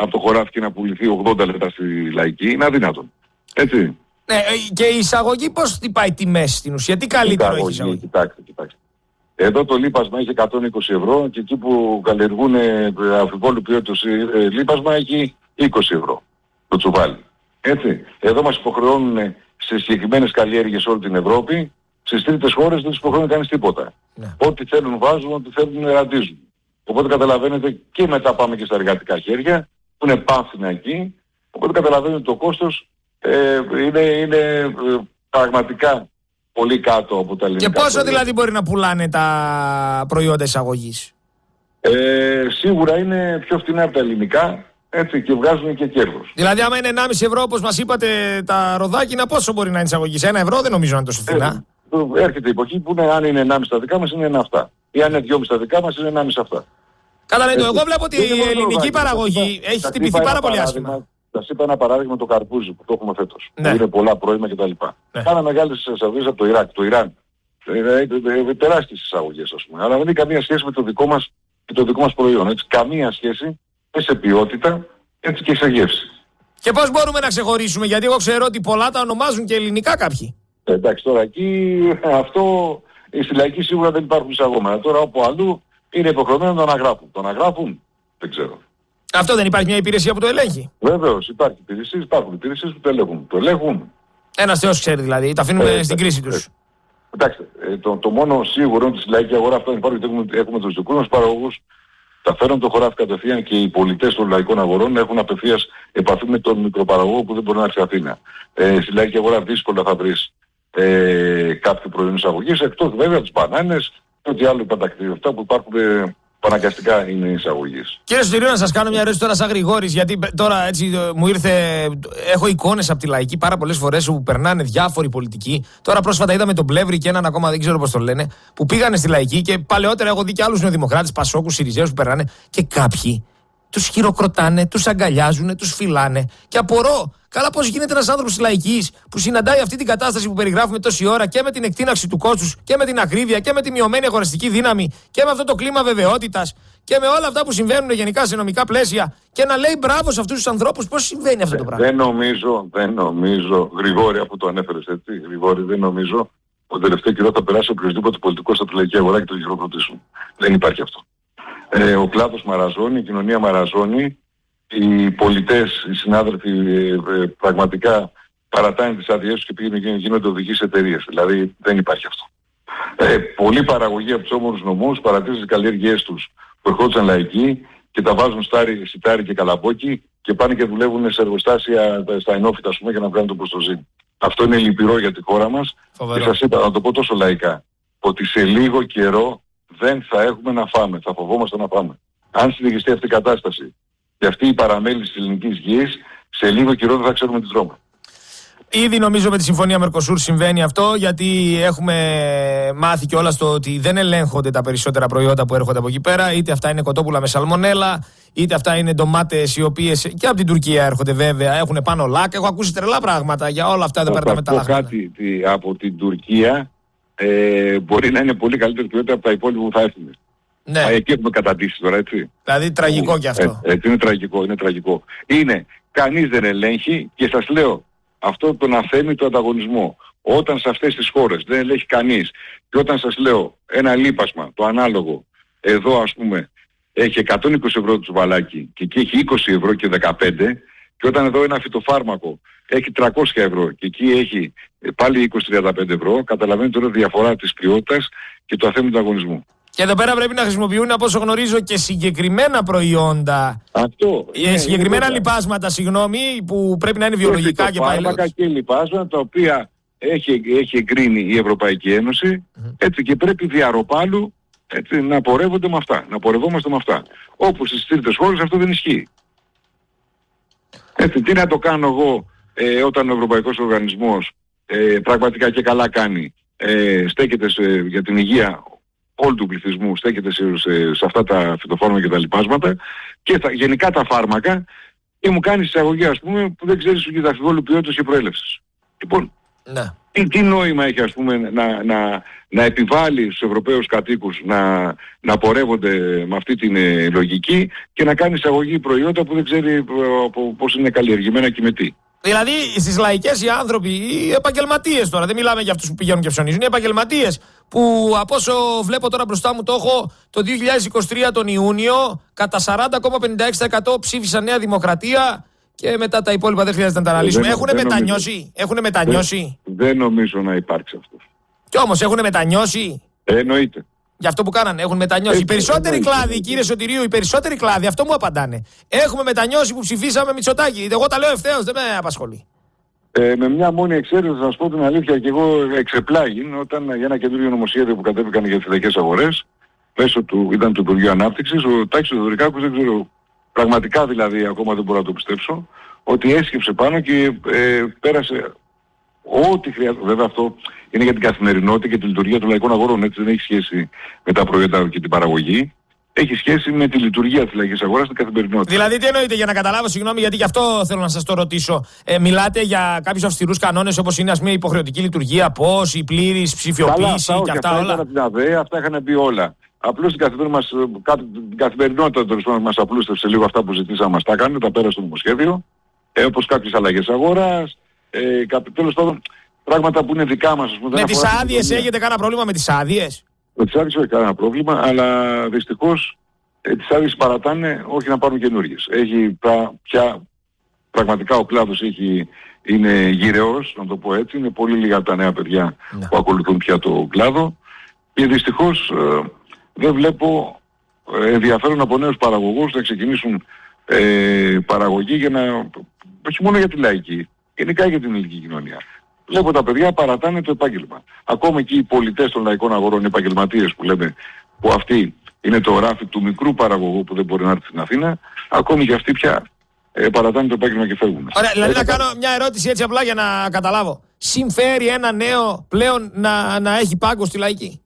από το χωράφι και να πουληθεί ογδόντα λεπτά στη λαϊκή, είναι αδύνατον. Έτσι. Ναι, και η εισαγωγή πώς χτυπάει τιμές στην ουσία, τι καλύτερο έχει η εισαγωγή? Κοιτάξτε, κοιτάξτε. Εδώ το λίπασμα έχει εκατόν είκοσι ευρώ και εκεί που καλλιεργούν αμφιβόλου ποιότητας λίπασμα έχει είκοσι ευρώ το τσουβάλι. Έτσι. Εδώ μας υποχρεώνουν σε συγκεκριμένες καλλιέργειες όλη την Ευρώπη, στις τρίτες χώρες δεν τους υποχρεώνει κανείς τίποτα. Ναι. Ό,τι θέλουν βάζουν, ό,τι θέλουν ραντίζουν. Οπότε καταλαβαίνετε και μετά πάμε και στα εργατικά χέρια που είναι πάμφθηνα εκεί. Οπότε καταλαβαίνετε το κόστος ε, είναι, είναι ε, πραγματικά πολύ κάτω από τα ελληνικά. Και πόσο προϊόντα. δηλαδή μπορεί να πουλάνε τα προϊόντα εισαγωγής? Ε, σίγουρα είναι πιο φθηνά από τα ελληνικά, έτσι, και βγάζουν και κέρδος. Δηλαδή άμα είναι ενάμιση ευρώ όπως μας είπατε τα ροδάκινα, πόσο μπορεί να είναι εισαγωγής? Ένα ευρώ δεν νομίζω να είναι τόσο φθηνά. Ε, έρχεται η εποχή που είναι, αν είναι ενάμιση τα δικά μας είναι ένα αυτά. Ή αν είναι δυόμιση τα δικά μας είναι ενάμιση αυτά. Καταλαβαίνετε, εγώ βλέπω ότι η ελληνική παραγωγή έχει χτυπηθεί πάρα πολύ άσχημα. Θα σα είπα ένα παράδειγμα, το καρπούζι που το έχουμε φέτος. Ναι. Που είναι πολλά πρώιμα κτλ. Ναι. Κάνα μεγάλες εισαγωγές από το Ιράκ, το Ιράν. Τεράστιες εισαγωγές, ας πούμε. Αλλά δεν έχει καμία σχέση με το δικό μας, με το δικό μας προϊόν. Έτσι. Καμία σχέση και σε ποιότητα, έτσι και σε γεύση. Και πώς μπορούμε να ξεχωρίσουμε, γιατί εγώ ξέρω ότι πολλά τα ονομάζουν και ελληνικά κάποιοι. Ε, εντάξει, τώρα εκεί αυτό, στη λαϊκή σίγουρα δεν υπάρχουν εισαγόμενα. Τώρα όπου αλλού είναι υποχρεωμένο να το αναγράφουν. Το αναγράφουν, δεν ξέρω. Αυτό δεν υπάρχει μια υπηρεσία που το ελέγχει? Βεβαίως, υπάρχει υπηρεσίες, υπάρχουν υπηρεσίες που το ελέγχουν. Το ελέγχουν. Ένας θεός ξέρει δηλαδή, τα αφήνουμε ε, στην κρίση ε, τους. Εντάξει, ε, το, το μόνο σίγουρο είναι ότι στη λαϊκή αγορά αυτό υπάρχει, γιατί έχουμε, έχουμε τους δικούς μας παραγωγούς, τα φέρουν το χωράφι κατευθείαν και οι πολιτές των λαϊκών αγορών έχουν απευθείας επαφή με τον μικροπαραγωγό που δεν μπορεί να έρθει Αθήνα. Ε, στη λαϊκή αγορά δύσκολα θα βρεις ε, κάποιο προϊόν εισαγωγής, εκτός βέβαια τις μπανάνες και ό,τι άλλο υπαντακτήριο. Αυτά που υπάρχουν ε, παναγκαστικά είναι εισαγωγής. Κύριε Σωτηρίου, να σας κάνω μια ερώτηση τώρα σαν Γρηγόρης, γιατί τώρα έτσι μου ήρθε, έχω εικόνες από τη λαϊκή πάρα πολλές φορές όπου περνάνε διάφοροι πολιτικοί. Τώρα πρόσφατα είδαμε τον Πλεύρη και έναν ακόμα, δεν ξέρω πώς το λένε, που πήγανε στη λαϊκή και παλαιότερα έχω δει και άλλους νεοδημοκράτες, Πασόκους, Συριζέους που περνάνε και κάποιοι τους χειροκροτάνε, τους αγκαλιάζουν, τους φυλάνε. Και απορώ, καλά πώς γίνεται ένας άνθρωπος της λαϊκής που συναντάει αυτή την κατάσταση που περιγράφουμε τόση ώρα και με την εκτείναξη του κόστους και με την ακρίβεια και με τη μειωμένη αγοραστική δύναμη και με αυτό το κλίμα βεβαιότητας και με όλα αυτά που συμβαίνουν γενικά σε νομικά πλαίσια και να λέει μπράβο σε αυτούς τους ανθρώπους. Πώς συμβαίνει αυτό το πράγμα? Δεν νομίζω, δεν νομίζω, Γρηγόρη, αφού το ανέφερες έτσι, Γρηγόρη, δεν νομίζω ότι τελευταίο καιρό θα περάσει οποιοδήποτε πολιτικός από τη λαϊκή αγορά και το χειροκροτήσουν. Δεν υπάρχει αυτό. Ε, ο κλάδος μαραζώνει, η κοινωνία μαραζώνει, οι πολιτές, οι συνάδελφοι ε, ε, πραγματικά παρατάνε τις αδειές τους και πήγαινε, γίνονται οδηγείς εταιρείες. Δηλαδή δεν υπάρχει αυτό. Ε, πολλοί παραγωγοί από τους όμορους νομούς παρατήρησαν τις καλλιέργειές τους που ερχόντουσαν λαϊκοί και τα βάζουν στάρι, σιτάρι και καλαμπόκι και πάνε και δουλεύουν σε εργοστάσια στα ενόφυτα, ας πούμε, για να βγάλουν το προστοζήν. Αυτό είναι λυπηρό για τη χώρα μας. Φοβερό. Και σας είπα, να το πω τόσο λαϊκά, ότι σε λίγο καιρό δεν θα έχουμε να φάμε, θα φοβόμαστε να φάμε. Αν συνεχιστεί αυτή η κατάσταση και αυτή η παραμέληση της ελληνικής γης, σε λίγο καιρό δεν θα ξέρουμε τι τρώμε. Ήδη νομίζω με τη Συμφωνία Μερκοσούρ συμβαίνει αυτό, γιατί έχουμε μάθει κιόλας το ότι δεν ελέγχονται τα περισσότερα προϊόντα που έρχονται από εκεί πέρα. Είτε αυτά είναι κοτόπουλα με σαλμονέλα, είτε αυτά είναι ντομάτες οι οποίες και από την Τουρκία έρχονται βέβαια, έχουν πάνω λάκ. Έχω ακούσει τρελά πράγματα για όλα αυτά εδώ πέρα τα μεταλλάγματα. Κάτι τι, από την Τουρκία ε, μπορεί να είναι πολύ καλύτερη ποιότητα από τα υπόλοιπα που θα έρθουν. Ναι. Α, εκεί έχουμε καταντήσει τώρα, έτσι. Δηλαδή τραγικό κι αυτό. Ε, έτσι είναι τραγικό, είναι τραγικό. Είναι, κανείς δεν ελέγχει και σας λέω, αυτό τον αθέμητο ανταγωνισμό. Όταν σε αυτές τις χώρες δεν ελέγχει κανείς και όταν σας λέω ένα λίπασμα, το ανάλογο, εδώ ας πούμε έχει εκατόν είκοσι ευρώ το τσουβαλάκι και εκεί έχει είκοσι ευρώ και δεκαπέντε, και όταν εδώ ένα φυτοφάρμακο έχει τριακόσια ευρώ και εκεί έχει πάλι είκοσι με τριάντα πέντε ευρώ, καταλαβαίνετε τώρα τη διαφορά της ποιότητας και του αθέμητου ανταγωνισμού. Και εδώ πέρα πρέπει να χρησιμοποιούν, από όσο γνωρίζω, και συγκεκριμένα προϊόντα. Αυτό. Ε, ναι, συγκεκριμένα είναι λιπάσματα, συγγνώμη, που πρέπει να είναι βιολογικά και πάλι. Φάρμακα και λιπάσματα τα οποία έχει, έχει εγκρίνει η Ευρωπαϊκή Ένωση, mm-hmm. έτσι, και πρέπει διαρροπάλου, έτσι, να πορεύονται με αυτά, να πορευόμαστε με αυτά. Όπως στις τρίτες χώρες αυτό δεν ισχύει. Έτσι, τι να το κάνω εγώ ε, όταν ο Ευρωπαϊκός Οργανισμός ε, πραγματικά και καλά κάνει, ε, στέκεται σε, για την υγεία όλου του πληθυσμού, στέκεται σε, σε, σε αυτά τα φυτοφάρμακα και τα λιπάσματα και τα, γενικά τα φάρμακα, και μου κάνει εισαγωγή, ας πούμε, που δεν ξέρεις του διδακτικόλου ποιότητας και προέλευσης. Λοιπόν, Ναι. Τι, τι νόημα έχει, ας πούμε, να, να, να επιβάλλει στους Ευρωπαίους κατοίκους να, να πορεύονται με αυτή την ε, λογική και να κάνει εισαγωγή προϊόντα που δεν ξέρει ε, πώς είναι καλλιεργημένα και με τι. Δηλαδή στις λαϊκές οι άνθρωποι, οι επαγγελματίες τώρα, δεν μιλάμε για αυτούς που πηγαίνουν και ψωνίζουν, οι επαγγελματίες που από όσο βλέπω τώρα μπροστά μου το έχω, το δύο χιλιάδες είκοσι τρία τον Ιούνιο κατά σαράντα κόμμα πενήντα έξι τοις εκατό ψήφισαν Νέα Δημοκρατία και μετά τα υπόλοιπα δεν χρειάζεται να τα αναλύσουμε. Δεν, Έχουν δεν μετανιώσει, έχουν μετανιώσει. Δεν, δεν νομίζω να υπάρξει αυτό. Κι όμως έχουν μετανιώσει. Ε, εννοείται. Για αυτό που κάνανε, έχουν μετανιώσει. Ε, οι περισσότεροι ε, κλάδοι, ε, κύριε Σωτηρίου, οι περισσότεροι κλάδοι, αυτό μου απαντάνε. Έχουμε μετανιώσει που ψηφίσαμε Μητσοτάκη. Εγώ τα λέω ευθέως, δεν με απασχολεί. Ε, με μια μόνη εξαίρεση, θα σας πω την αλήθεια, και εγώ εξεπλάγει όταν για ένα καινούριο νομοσχέδιο που κατέβηκαν για τις λαϊκές αγορές, μέσω του, ήταν του Υπουργείου Ανάπτυξης, ο Τάκης Θεοδωρικάκος, δεν ξέρω, πραγματικά δηλαδή ακόμα δεν μπορώ να το πιστέψω, ότι έσκυψε πάνω και ε, πέρασε ό,τι χρειάζεται. Βέβαια αυτό είναι για την καθημερινότητα και τη λειτουργία των λαϊκών αγορών, έτσι, δεν έχει σχέση με τα προϊόντα και την παραγωγή. Έχει σχέση με τη λειτουργία της λαϊκής αγοράς στην καθημερινότητα. Δηλαδή, τι εννοείτε, για να καταλάβω, συγγνώμη, γιατί γι' αυτό θέλω να σας το ρωτήσω. Ε, μιλάτε για κάποιους αυστηρούς κανόνες όπως είναι, ας πούμε, η υποχρεωτική λειτουργία, πώς, η πλήρης ψηφιοποίηση Καλά, και αυτά, αυτά όλα. Αυτά την ΑΔΕ, αυτά είχαν πει όλα. Απλώς την καθημερινότητα μας, την καθημερινότητα τέλος πάντων μας απλούστευσε λίγο αυτά που ζητήσαμε, μας τα έκανε, τα πέρασε στο νομοσχέδιο, ε, όπως κάποιες αλλαγές αγοράς, ε, κάποι, τέλος πάντων πράγματα που είναι δικά μας. Ας πούμε, Με τις άδειες έχετε κανένα πρόβλημα με τις άδειες? Με τις άδειες όχι κανένα πρόβλημα, αλλά δυστυχώς ε, τις άδειες παρατάνε, όχι να πάρουν καινούργιες. Έχει πρα, πια πραγματικά ο κλάδος έχει, είναι γυρεός, να το πω έτσι, είναι πολύ λίγα τα νέα παιδιά ναι. που ακολουθούν πια το κλάδο και δυστυχώς ε, δεν βλέπω ε, ενδιαφέρον από νέους παραγωγούς να ξεκινήσουν ε, παραγωγή για να, όχι μόνο για τη λαϊκή, γενικά για την ελληνική κοινωνία. Βλέπω τα παιδιά παρατάνε το επάγγελμα. Ακόμα και οι πολιτές των λαϊκών αγορών, οι επαγγελματίες που λέμε, που αυτοί είναι το ράφι του μικρού παραγωγού που δεν μπορεί να έρθει στην Αθήνα, ακόμη και αυτοί πια ε, παρατάνε το επάγγελμα και φεύγουν. Ωραία, δηλαδή ε, να κάνω μια ερώτηση έτσι απλά για να καταλάβω. Συμφέρει ένα νέο πλέον να, να έχει πάγκο στη λαϊκή?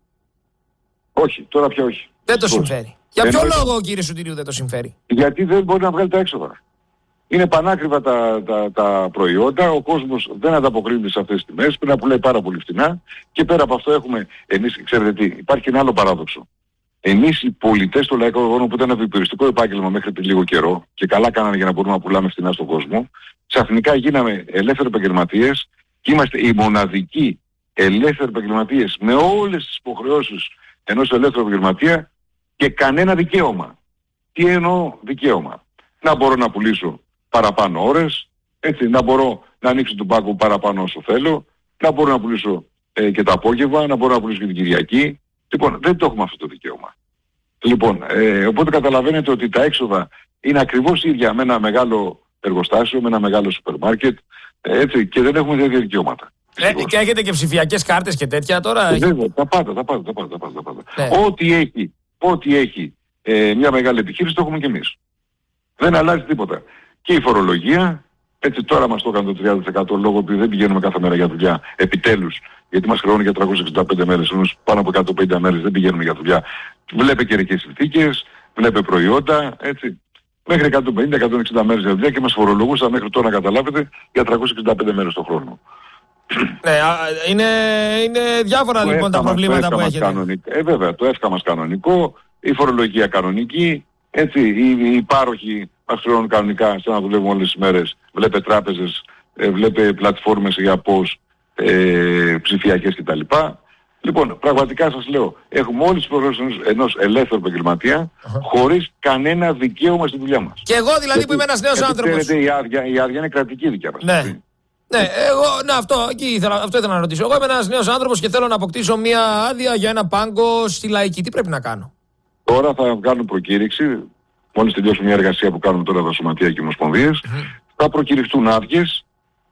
Όχι, τώρα πια όχι. Δεν το συμφέρει. Για ποιο Εννοείς... λόγο, κύριε Σωτηρίου, δεν το συμφέρει? Γιατί δεν μπορεί να βγάλει τα έξοδα. Είναι πανάκριβα τα, τα, τα προϊόντα, ο κόσμος δεν ανταποκρίνεται σε αυτές τις τιμές, πρέπει να πουλάει πάρα πολύ φθηνά και πέρα από αυτό έχουμε, εμείς, ξέρετε τι, υπάρχει ένα άλλο παράδοξο. Εμείς οι πολιτές των λαϊκών αγορών που ήταν ένα επιπεριστικό επάγγελμα μέχρι πριν λίγο καιρό και καλά κάνανε για να μπορούμε να πουλάμε φθηνά στον κόσμο, ξαφνικά γίναμε ελεύθεροι επαγγελματίες και είμαστε οι μοναδικοί ελεύθεροι επαγγελματίες με όλες τις υποχρεώσεις ενός ελεύθερου επαγγελματία και κανένα δικαίωμα. Τι εννοώ δικαίωμα? Να μπορώ να πουλήσω παραπάνω ώρες, έτσι, να μπορώ να ανοίξω τον πάγκο παραπάνω όσο θέλω, να μπορώ να πουλήσω ε, και τα απόγευμα, να μπορώ να πουλήσω και την Κυριακή. Λοιπόν, δεν το έχουμε αυτό το δικαίωμα. Λοιπόν, ε, οπότε καταλαβαίνετε ότι τα έξοδα είναι ακριβώς ίδια με ένα μεγάλο εργοστάσιο, με ένα μεγάλο σούπερ μάρκετ, ε, έτσι, και δεν έχουμε τέτοια δικαιώματα. Ε, και έχετε και ψηφιακές κάρτες και τέτοια τώρα? Ε, βέβαια, τα πάντα, τα πάντα, τα πάντα, τα πάντα. Τα πάντα. Ναι. Ό,τι έχει, ό,τι έχει ε, μια μεγάλη επιχείρηση το έχουμε κι εμείς. Δεν αλλάζει τίποτα. Και η φορολογία, έτσι τώρα μας το έκανε το τριάντα τοις εκατό λόγω ότι δεν πηγαίνουμε κάθε μέρα για δουλειά, επιτέλους, γιατί μας χρεώνουν για τριακόσιες εξήντα πέντε μέρες, όμως πάνω από εκατόν πενήντα μέρες δεν πηγαίνουμε για δουλειά. Βλέπε καιρικές συνθήκες, βλέπε προϊόντα, έτσι. Μέχρι εκατόν πενήντα με εκατόν εξήντα μέρες για δουλειά και μας φορολογούσαν μέχρι τώρα, να καταλάβετε, για τριακόσιες εξήντα πέντε μέρες το χρόνο. Ναι, είναι, είναι διάφορα το λοιπόν τα προβλήματα που έχετε. Κανονικό, ε, βέβαια, το εύκα μας κανονικό, η φορολογία κανονική, έτσι, οι, οι πάροχοι μας χρεώνουν κανονικά σαν να δουλεύουμε όλες τις μέρες. Βλέπε τράπεζες, ε, βλέπε πλατφόρμες για πώς ε, ψηφιακές κτλ. Λοιπόν, πραγματικά σας λέω, έχουμε όλες τις υποχρεώσεις ενός ελεύθερου επαγγελματία uh-huh. χωρίς κανένα δικαίωμα στη δουλειά μας. Και εγώ δηλαδή γιατί, που είμαι ένας νέος άνθρωπος. Ξέρετε, η άδεια, η άδεια είναι κρατική δικιά μας. Ναι. Ναι, εγώ, ναι, αυτό, εκεί ήθελα, αυτό ήθελα να ρωτήσω. Εγώ είμαι ένας νέος άνθρωπος και θέλω να αποκτήσω μια άδεια για ένα πάγκο στη λαϊκή. Τι πρέπει να κάνω? Τώρα θα κάνουν προκήρυξη, μόλις τελειώσουμε μια εργασία που κάνουμε τώρα τα σωματεία και οι ομοσπονδίες, mm-hmm. θα προκηρυχτούν άδειες,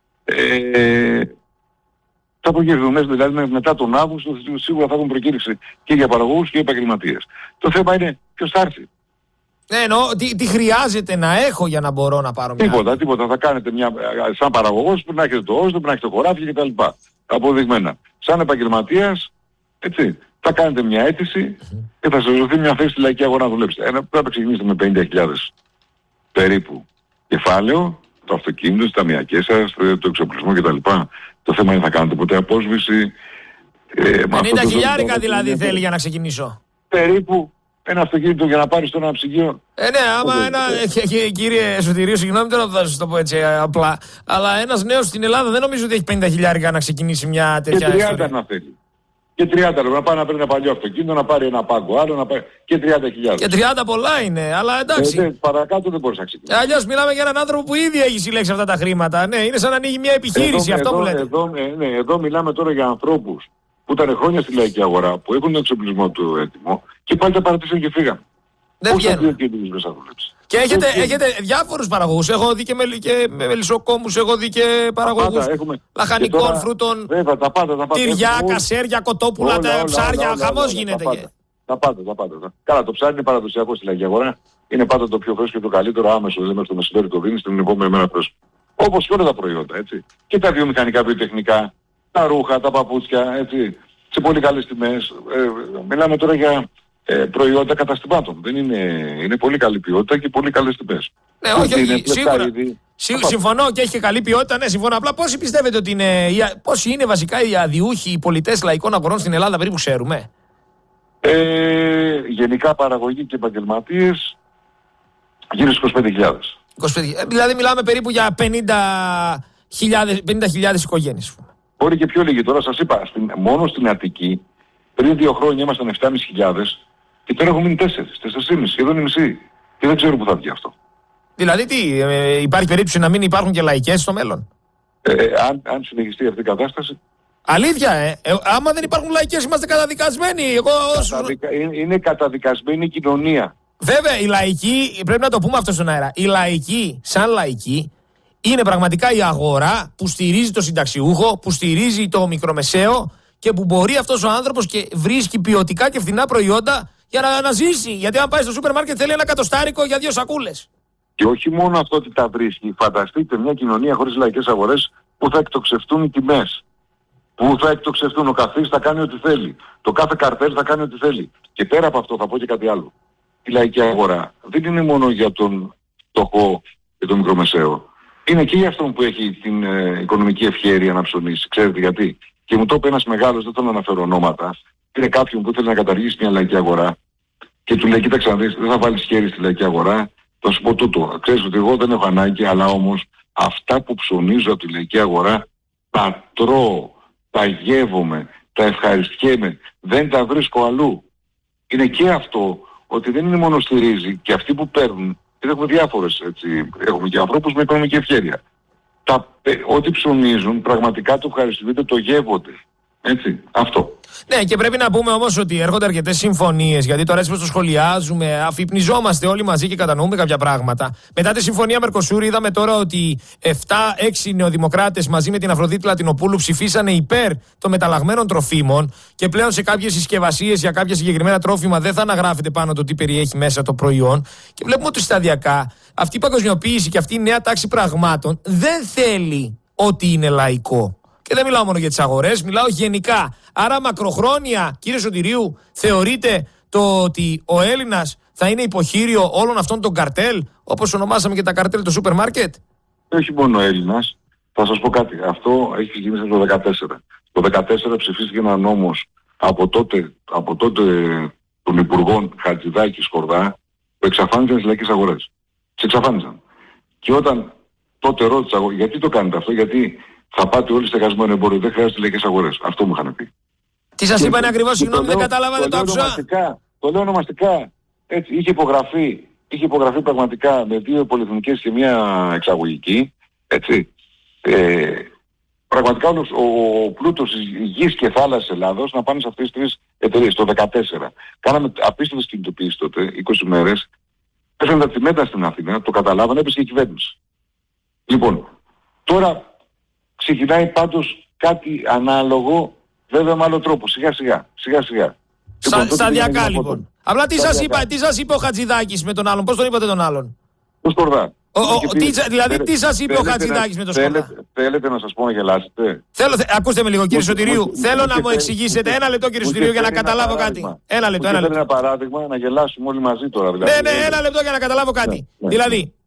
ε, θα προκηρυχτούν δηλαδή μετά τον Αύγουστο, σίγουρα θα έχουν προκήρυξη και για παραγωγούς και για επαγγελματίες. Το θέμα είναι ποιος θα έρθει. Ναι, εννοώ, τι, τι χρειάζεται να έχω για να μπορώ να πάρω μια Τίποτα, άδεια. τίποτα. Θα κάνετε μια, σαν παραγωγός πρέπει να έχετε το όστο, πρέπει να έχετε χωράφια κτλ. Αποδειγμένα. Σαν επαγγελματίας, έτσι, θα κάνετε μια αίτηση mm-hmm. και θα σας δοθεί μια θέση στη λαϊκή αγορά να δουλέψετε. Ένα, πρέπει να ξεκινήσετε με πενήντα χιλιάδες περίπου κεφάλαιο, το αυτοκίνητο, τις ταμιακές σας, το εξοπλισμό κτλ. Το θέμα είναι θα κάνετε ποτέ απόσβηση. Ε, πενήντα χιλιάρικα δηλαδή είναι, θέλει για να ξεκινήσω. Περίπου ένα αυτοκίνητο για να πάρεις το ένα ψυγείο. Ε, ναι, άμα ένα. Ε, κύριε Σωτηρίου, συγγνώμη τώρα που θα σας το πω έτσι απλά. Αλλά ένας νέος στην Ελλάδα δεν νομίζω ότι έχει πενήντα χιλιάρικα να ξεκινήσει μια τέτοια. Και τριάντα να θέλει. Και τριάντα λεπτά να πάει να παίρνει ένα παλιό αυτοκίνητο, να πάρει ένα πάγκο άλλο, να πάρει και τριάντα χιλιάδες. Και τριάντα πολλά είναι, αλλά εντάξει. Ε, παρακάτω δεν μπορείς να ξεκινήσεις. Αλλιώς μιλάμε για έναν άνθρωπο που ήδη έχει συλλέξει αυτά τα χρήματα. Ναι, είναι σαν να ανοίγει μια επιχείρηση, εδώ, αυτό εδώ, που λέτε. Εδώ, ε, ναι, εδώ μιλάμε τώρα για ανθρώπους που ήταν χρόνια στη λαϊκή αγορά, που έχουν τον εξοπλισμό του έτοιμο και πάλι τα παρατήσαν και φύγαν. Δεν βγαίνουν. Και έχετε, έχετε διάφορους παραγωγούς. Έχω δει και με, και με μελισσοκόμους, έχω δει και παραγωγούς λαχανικών, τώρα, φρούτων, βέβαια, τα πάντα, τα πάντα. τυριά, έχουμε, κασέρια, κοτόπουλα, όλα, τα όλα, ψάρια, όλα, όλα, χαμός όλα, γίνεται. Τα πάντα, τα πάντα, τα πάντα. Καλά, το ψάρι είναι παραδοσιακό στη λαϊκή αγορά. Είναι πάντα το πιο φρέσκο και το καλύτερο άμεσο. Δηλαδή μέχρι το μεσημέρι το δίνεις, την επόμενη μέρα φρέσκο. Όπως και όλα τα προϊόντα, έτσι. Και τα βιομηχανικά, βιοτεχνικά, τα ρούχα, τα παπούτσια, έτσι. Σε πολύ καλές τιμές. Ε, μιλάμε τώρα για ε, προϊόντα καταστημάτων. Δεν είναι, είναι πολύ καλή ποιότητα και πολύ καλές τιμές. Ναι, όχι, όχι, σίγουρα. Σί, συμφωνώ και έχει και καλή ποιότητα, ναι, συμφωνώ. Απλά πόσοι πιστεύετε ότι είναι, πόσοι είναι βασικά οι αδιούχοι, οι πολιτές λαϊκών αγορών στην Ελλάδα, περίπου ξέρουμε? Ε, γενικά παραγωγή και επαγγελματίες γύρω στους είκοσι πέντε χιλιάδες. Δηλαδή μιλάμε περίπου για πενήντα χιλιάδες οικογένειες. Μπορεί και πιο λίγοι. Τώρα σας είπα, στην, μόνο στην Αττική πριν δύο χρόνια ήμασταν επτά χιλιάδες πεντακόσιοι και τώρα έχουμε μείνει τέσσερις, τέσσερις και μισό, σχεδόν η μισή. Και δεν ξέρω πού θα βγει αυτό. Δηλαδή τι, ε, υπάρχει περίπτωση να μην υπάρχουν και λαϊκές στο μέλλον? Ε, αν, αν συνεχιστεί αυτή η κατάσταση. Αλήθεια, ε. ε άμα δεν υπάρχουν λαϊκές είμαστε καταδικασμένοι. Εγώ, όσο... Καταδικα... Είναι, είναι καταδικασμένη η κοινωνία. Βέβαια, η λαϊκή, πρέπει να το πούμε αυτό στον αέρα, η λαϊκή, σαν λαϊκή, είναι πραγματικά η αγορά που στηρίζει το συνταξιούχο, που στηρίζει το μικρομεσαίο και που μπορεί αυτός ο άνθρωπος και βρίσκει ποιοτικά και φθηνά προϊόντα για να αναζήσει. Γιατί αν πάει στο σούπερ μάρκετ θέλει ένα κατοστάρικο για δύο σακούλες. Και όχι μόνο αυτό ότι τα βρίσκει. Φανταστείτε μια κοινωνία χωρίς λαϊκές αγορές που θα εκτοξευτούν οι τιμές. Που θα εκτοξευτούν, ο καθής θα κάνει ό,τι θέλει. Το κάθε καρτέλ θα κάνει ό,τι θέλει. Και πέρα από αυτό θα πω και κάτι άλλο. Η λαϊκή αγορά δεν είναι μόνο για τον φτωχό και τον μικρομεσαίο. Είναι και για αυτόν που έχει την ε, οικονομική ευχέρεια να ψωνίσει. Ξέρετε γιατί? Και μου το είπε ένας μεγάλος, δεν θέλω να αναφέρω ονόματα. Είναι κάποιον που ήθελε να καταργήσει μια λαϊκή αγορά και του λέει: κοίταξε να δεις, δεν θα βάλεις χέρι στη λαϊκή αγορά. Θα σου πω τούτο. Ξέρεις ότι εγώ δεν έχω ανάγκη, αλλά όμως αυτά που ψωνίζω από τη λαϊκή αγορά τα τρώω, τα γεύομαι, τα ευχαριστιέμαι. Δεν τα βρίσκω αλλού. Είναι και αυτό ότι δεν είναι μόνο στηρίζει και αυτοί που παίρνουν. Έχουμε διάφορες, έτσι, έχουμε και ανθρώπους με οικονομική ευχέρεια. Τα, ε, ό,τι ψωνίζουν πραγματικά το ευχαριστούνται, το γεύονται. Έτσι, αυτό. Ναι, και πρέπει να πούμε όμως ότι έρχονται αρκετές συμφωνίες, γιατί τώρα έτσι πως το σχολιάζουμε, αφυπνιζόμαστε όλοι μαζί και κατανοούμε κάποια πράγματα. Μετά τη συμφωνία Μερκοσούρ είδαμε τώρα ότι επτά έξι νεοδημοκράτες μαζί με την Αφροδίτη Λατινοπούλου ψηφίσανε υπέρ των μεταλλαγμένων τροφίμων και πλέον σε κάποιες συσκευασίες για κάποια συγκεκριμένα τρόφιμα δεν θα αναγράφεται πάνω το τι περιέχει μέσα το προϊόν. Και βλέπουμε ότι σταδιακά αυτή η παγκοσμιοποίηση και αυτή η νέα τάξη πραγμάτων δεν θέλει ότι είναι λαϊκό. Και δεν μιλάω μόνο για τις αγορές, μιλάω γενικά. Άρα μακροχρόνια, κύριε Σωτηρίου, θεωρείτε το ότι ο Έλληνας θα είναι υποχείριο όλων αυτών των καρτέλ, όπως ονομάσαμε και τα καρτέλ του σούπερ μάρκετ? Όχι μόνο ο Έλληνας. Θα σας πω κάτι. Αυτό έχει γίνει το δύο χιλιάδες δεκατέσσερα. Το δύο χιλιάδες δεκατέσσερα ψηφίστηκε ένα νόμος από τότε, από τότε των Υπουργών Χατζηδάκη Σκορδά που εξαφάνιζαν τις λαϊκές αγορές. Τις εξαφάνιζαν. Και όταν τότε ρώτησα εγώ γιατί το κάνετε αυτό, γιατί θα πάτε όλοι στεγασμένο εμπόριο, δεν χρειάζεται λαϊκές αγορές. Αυτό μου είχαν πει. Τι σας είπαν ακριβώς, συγγνώμη, δεν κατάλαβα, δεν το άκουσα. Το λέω ονομαστικά. Έτσι, είχε υπογραφεί, είχε υπογραφεί πραγματικά με δύο πολυεθνικές και μια εξαγωγική. Έτσι. Ε, πραγματικά όλος ο πλούτος της γης και θάλασσας Ελλάδος να πάνε σε αυτές τις τρεις εταιρείες. Το δύο χιλιάδες δεκατέσσερα. Κάναμε απίστευτες κινητοποιήσεις τότε, είκοσι μέρες. Έφεραν τα τσιμέντα στην Αθήνα, το καταλάβανε, έπεσε και η κυβέρνηση. Λοιπόν, τώρα ξεκινάει πάντως κάτι ανάλογο, βέβαια με άλλο τρόπο, σιγά σιγά, σιγά σιγά. Στα, σταδιακά λοιπόν. Απλά τι σας, είπα, τι σας είπε ο Χατζηδάκης με τον άλλον, πώς τον είπατε τον άλλον? Ο Σκορδά. Ο, ο, ο, τι, δηλαδή τι σας είπε ο Χατζηδάκης με τον Σκορδά? Θέλετε, θέλετε να σας πω να γελάσετε? Θέλω, θε, ακούστε με λίγο κύριε Σωτηρίου, θέλω να μου εξηγήσετε, ένα λεπτό κύριε Σωτηρίου για να καταλάβω κάτι. Ένα λεπτό, ένα λεπτό. Ένα παράδειγμα να γελάσουμε όλοι μαζί τώρα. Δηλαδή. Ναι, ναι, ένα λεπτό για να καταλάβω κάτι. Δηλαδή,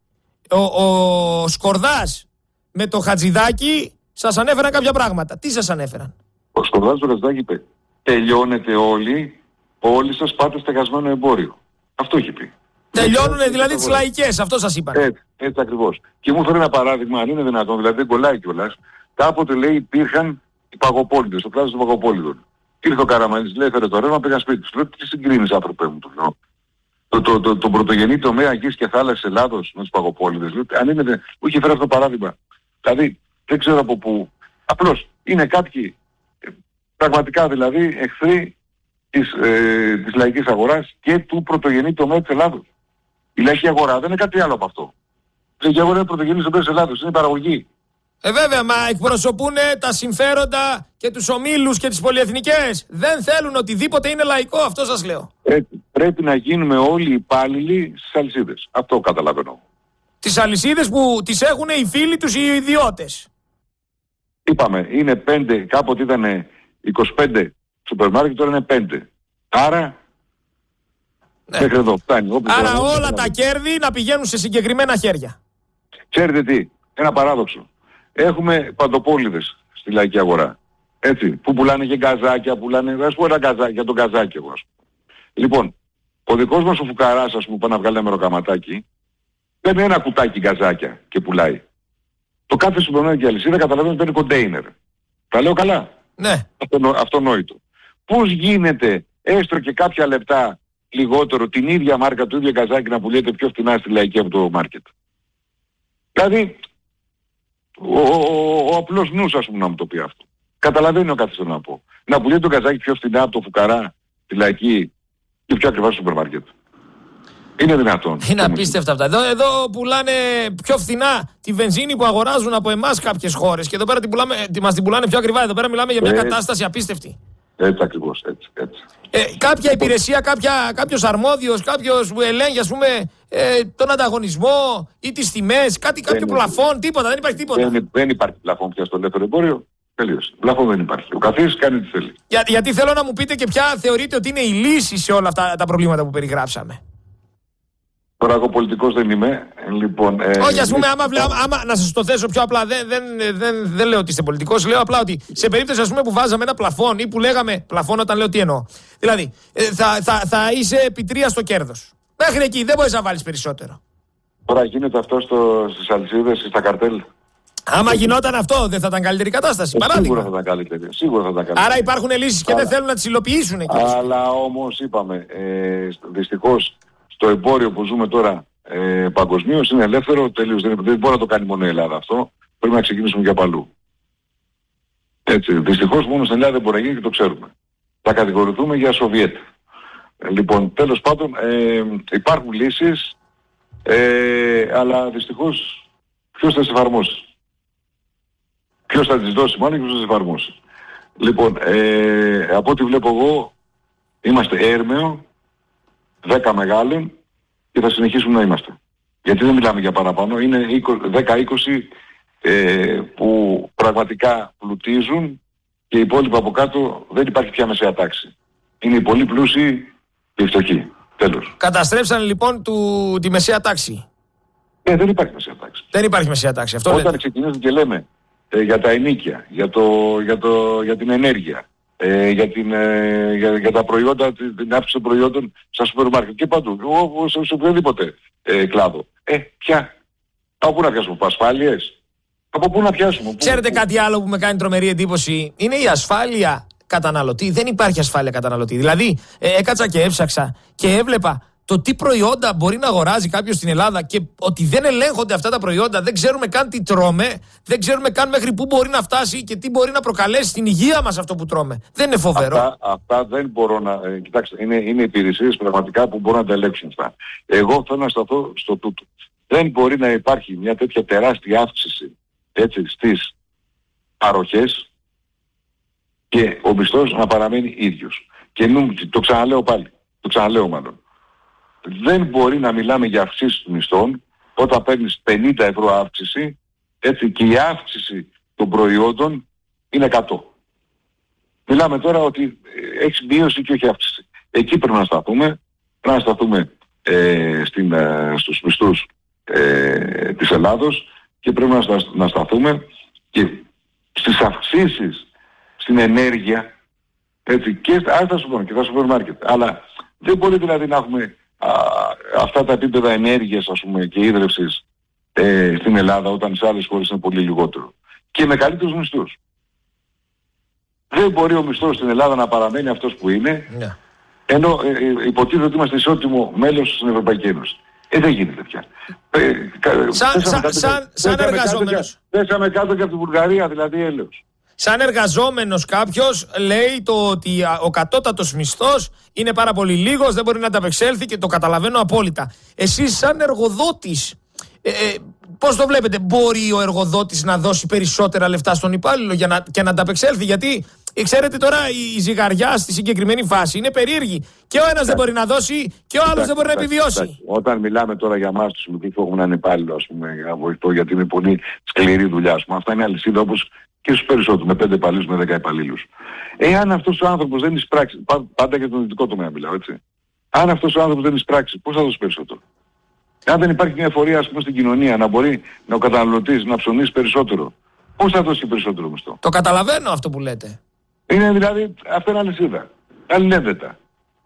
ο, ο Σκορδάς με το Χατζηδάκι σας ανέφεραν κάποια πράγματα. Τι σας ανέφεραν? Ο Σκορδάς του Χατζηδάκι είπε, τελειώνετε όλοι, όλοι σας πάτε στεγασμένο εμπόριο. Αυτό έχει πει. Τελειώνουνε δηλαδή τις λαϊκές, αυτό σας είπαν. Έτσι, έτσι ακριβώς. Και μου έφερε ένα παράδειγμα, αν είναι δυνατόν, δηλαδή δεν κολλάει κιόλας. Κάποτε λέει υπήρχαν οι παγοπόλητες, ο κλάδος των παγοπόλητων. Ήρθε ο Καραμανλής, λέει έφερε το ρεύμα, πήγα σπίτι του. Λέω τι συγκρίνεις άνθρωπε μου, του λέω. Το, το, το, το πρωτογενή τομέα γης και θάλασσης Ελλάδος με τους παγοπόλητες. Λέω, αν είναι, μου είχε φέρει αυτό το παράδειγμα. Δηλαδή δεν ξέρω από πού. Απλώς είναι κάποιοι πραγματικά δηλαδή εχθροί της, ε, της λαϊκής αγοράς και του πρωτογενή τομέα της Ελλάδος. Η λαϊκή αγορά δεν είναι κάτι άλλο από αυτό. Η λαϊκή αγορά είναι πρωτογενής τομέα της Ελλάδος, είναι η παραγωγή. Ε, βέβαια, μα εκπροσωπούν τα συμφέροντα και τους ομίλους και τις πολυεθνικές. Δεν θέλουν οτιδήποτε είναι λαϊκό, αυτό σας λέω. Έτσι, πρέπει να γίνουμε όλοι υπάλληλοι στις αλυσίδες. Αυτό καταλαβαίνω. Τις αλυσίδες που τις έχουν οι φίλοι τους οι ιδιώτες. Είπαμε, είναι πέντε, κάποτε ήταν είκοσι πέντε σούπερ μάρκετ, τώρα είναι πέντε. Άρα, ναι. μέχρι εδώ φτάνει. Άρα όλα όλα τα κέρδη να πηγαίνουν σε συγκεκριμένα χέρια. Ξέρετε τι, ένα παράδοξο. Έχουμε παντοπόληδες στη λαϊκή αγορά. Έτσι, που πουλάνε και γκαζάκια, πουλάνε, ας πούμε ένα γκαζάκι, για τον γκαζάκι εγώ. Λοιπόν, ο δικός μας ο φουκαράς, ας πούμε, πάει να βγάλει ένα μεροκαματάκι, παίρνει ένα κουτάκι γκαζάκια και πουλάει. Το κάθε σούπερ και αλυσίδα καταλαβαίνει ότι παίρνει κοντέινερ. Τα λέω καλά. Ναι. Αυτονο, αυτονόητο. Πώς γίνεται έστω και κάποια λεπτά λιγότερο την ίδια μάρκα του ίδιου γκαζάκι να πουλιέται πιο φθηνά στη λαϊκή από το μάρκετ? Δηλαδή, ο, ο, ο, ο απλός νους, ας πούμε, να μου το πει αυτό. Καταλαβαίνει ο κάθε να πω. Να πουλιέται το γκαζάκι πιο φθηνά από το φουκαρά, τη λαϊκή και πιο ακριβά στο σούπερ μάρκετ. Είναι δυνατόν? Είναι απίστευτα αυτά. Εδώ, εδώ πουλάνε πιο φθηνά τη βενζίνη που αγοράζουν από εμάς κάποιες χώρες. Και εδώ πέρα την πουλάμε, μας την πουλάνε πιο ακριβά. Εδώ πέρα μιλάμε για μια ε, κατάσταση απίστευτη. Έτσι ακριβώς, έτσι, έτσι. Ε, κάποια υπηρεσία, κάποια, κάποιος αρμόδιος, κάποιος που ελέγχει, ας πούμε, ε, τον ανταγωνισμό ή τις τιμές, κάτι, κάποιο πλαφόν, τίποτα, δεν υπάρχει τίποτα. Δεν, δεν υπάρχει πλαφόν πια στο ελεύθερο εμπόριο. Τελείωσε. Πλαφόν δεν υπάρχει. Ο καθής κάνει τι θέλει. Για, γιατί θέλω να μου πείτε και ποια θεωρείτε ότι είναι η λύση σε όλα αυτά τα προβλήματα που περιγράψαμε. Τώρα εγώ πολιτικός δεν είμαι. Λοιπόν, ε, όχι, ας πούμε, άμα, άμα, άμα, να σας το θέσω πιο απλά, δεν, δεν, δεν, δεν λέω ότι είστε πολιτικός, λέω απλά ότι σε περίπτωση, ας πούμε, που βάζαμε ένα πλαφόν ή που λέγαμε πλαφόν, όταν λέω τι εννοώ. Δηλαδή, θα, θα, θα είσαι επί τρία στο κέρδος. Μέχρι εκεί δεν μπορείς να βάλεις περισσότερο. Τώρα γίνεται αυτό στο, στις αλυσίδες, στα καρτέλ. Άμα γινόταν αυτό, δεν θα ήταν καλύτερη κατάσταση? Ε, σίγουρα θα ήταν καλύτερη. Σίγουρα θα ήταν καλύτερη. Άρα υπάρχουν λύσεις και αλλά, δεν θέλουν να τις υλοποιήσουν εκεί. Αλλά όμως είπαμε, ε, δυστυχώς το εμπόριο που ζούμε τώρα ε, παγκοσμίως είναι ελεύθερο τελείως. Δεν, δεν μπορεί να το κάνει μόνο η Ελλάδα αυτό. Πρέπει να ξεκινήσουμε για παλού. Έτσι, δυστυχώς μόνο στην Ελλάδα δεν μπορεί να γίνει και το ξέρουμε. Θα κατηγορηθούμε για Σοβιέτ. Ε, λοιπόν, τέλος πάντων, ε, υπάρχουν λύσεις, ε, αλλά δυστυχώς ποιος θα τις εφαρμόσει? Ποιος θα τις δώσει μάλλον και ποιος θα τις εφαρμόσει? Λοιπόν, ε, από ό,τι βλέπω εγώ, είμαστε έρμεο, δέκα μεγάλων και θα συνεχίσουμε να είμαστε. Γιατί δεν μιλάμε για παραπάνω, είναι δέκα είκοσι ε, που πραγματικά πλουτίζουν και οι υπόλοιποι από κάτω δεν υπάρχει πια μεσαία τάξη. Είναι οι πολύ πλούσιοι και οι φτωχοί. Τέλος. Καταστρέψαν λοιπόν του, τη μεσαία τάξη. Ε, δεν υπάρχει μεσαία τάξη. Δεν υπάρχει μεσαία τάξη. Αυτό όταν λέτε. Ξεκινήσουμε και λέμε ε, για τα ενοίκια, για, το, για, το, για την ενέργεια, ε, για, την, ε, για, για τα προϊόντα, την αύξηση των προϊόντων στα σούπερ μάρκετ και παντού, σε, σε οποιοδήποτε ε, κλάδο. Ε, πια. Από πού να πιάσουμε, από ασφάλειες? Από πού να πιάσουμε? Ξέρετε πού, κάτι άλλο που με κάνει τρομερή εντύπωση? Είναι η ασφάλεια καταναλωτή. Δεν υπάρχει ασφάλεια καταναλωτή. Δηλαδή, ε, έκατσα και έψαξα και έβλεπα το τι προϊόντα μπορεί να αγοράζει κάποιος στην Ελλάδα και ότι δεν ελέγχονται αυτά τα προϊόντα, δεν ξέρουμε καν τι τρώμε, δεν ξέρουμε καν μέχρι πού μπορεί να φτάσει και τι μπορεί να προκαλέσει στην υγεία μας αυτό που τρώμε. Δεν είναι φοβερό? Αυτά, αυτά δεν μπορώ να... Ε, κοιτάξτε, είναι, είναι υπηρεσίες πραγματικά που μπορούν να τα ελέγξουν αυτά. Εγώ θέλω να σταθώ στο τούτο. Δεν μπορεί να υπάρχει μια τέτοια τεράστια αύξηση, έτσι, στις παροχές και ο μισθός να παραμένει ίδιος. Και νου, το ξαναλέω πάλι, το ξαναλέω μάλλον. Δεν μπορεί να μιλάμε για αυξήσεις μισθών όταν παίρνεις πενήντα ευρώ αύξηση, έτσι, και η αύξηση των προϊόντων είναι εκατό. Μιλάμε τώρα ότι έχει μείωση και όχι αύξηση. Εκεί πρέπει να σταθούμε, πρέπει να σταθούμε ε, στην, ε, στους μισθούς ε, της Ελλάδος και πρέπει να, στα, να σταθούμε και στις αυξήσεις στην ενέργεια, έτσι, και θα σου πω και στα σούπερ μάρκετ. Αλλά δεν μπορεί δηλαδή να έχουμε α, αυτά τα επίπεδα ενέργειας, ας πούμε, και ίδρυυσης ε, στην Ελλάδα, όταν σε άλλες χώρες είναι πολύ λιγότερο. Και με καλύτερους μισθούς. Δεν μπορεί ο μισθός στην Ελλάδα να παραμένει αυτός που είναι, yeah. ενώ ε, ε, υποτίθεται ότι είμαστε ισότιμο μέλος στην Ευρωπαϊκή Ένωση. Ε, δεν γίνεται πια. Ε, σαν σαν, σαν, σαν εργαζόμενος. Πέσαμε κάτω και από την Βουλγαρία, δηλαδή έλεος. Σαν εργαζόμενος κάποιος λέει το ότι ο κατώτατος μισθός είναι πάρα πολύ λίγος, δεν μπορεί να ανταπεξέλθει και το καταλαβαίνω απόλυτα. Εσείς σαν εργοδότης, ε, ε, πώς το βλέπετε, μπορεί ο εργοδότης να δώσει περισσότερα λεφτά στον υπάλληλο για να, και να ανταπεξέλθει? Γιατί ξέρετε τώρα η ζυγαριά στη συγκεκριμένη φάση είναι περίεργη. Και ο ένας δεν μπορεί να δώσει και ο άλλος δεν μπορεί να επιβιώσει. Όταν μιλάμε τώρα για εμάς τους μικρούς που έχουμε έναν υπάλληλο, ας πούμε, για βοηθό, γιατί είναι πολύ σκληρή δουλειά, ας πούμε, αυτά είναι αλυσίδα όπως και στους περισσότερους, με πέντε υπαλλήλους, με δέκα υπαλλήλους. Εάν αυτός ο άνθρωπος δεν εισπράξει, πάντα για τον δυτικό τομέα μιλάω, έτσι. Αν αυτός ο άνθρωπος δεν εισπράξει, πώς θα δώσει περισσότερο? Αν δεν υπάρχει μια εφορία, ας πούμε, στην κοινωνία να μπορεί να ο καταναλωτής να ψωνίσει περισσότερο, πώς θα δώσει περισσότερο μισθό? Το καταλαβαίνω αυτό που λέτε. Είναι δηλαδή, αυτό είναι αλυσίδα. Αλληλένδετα.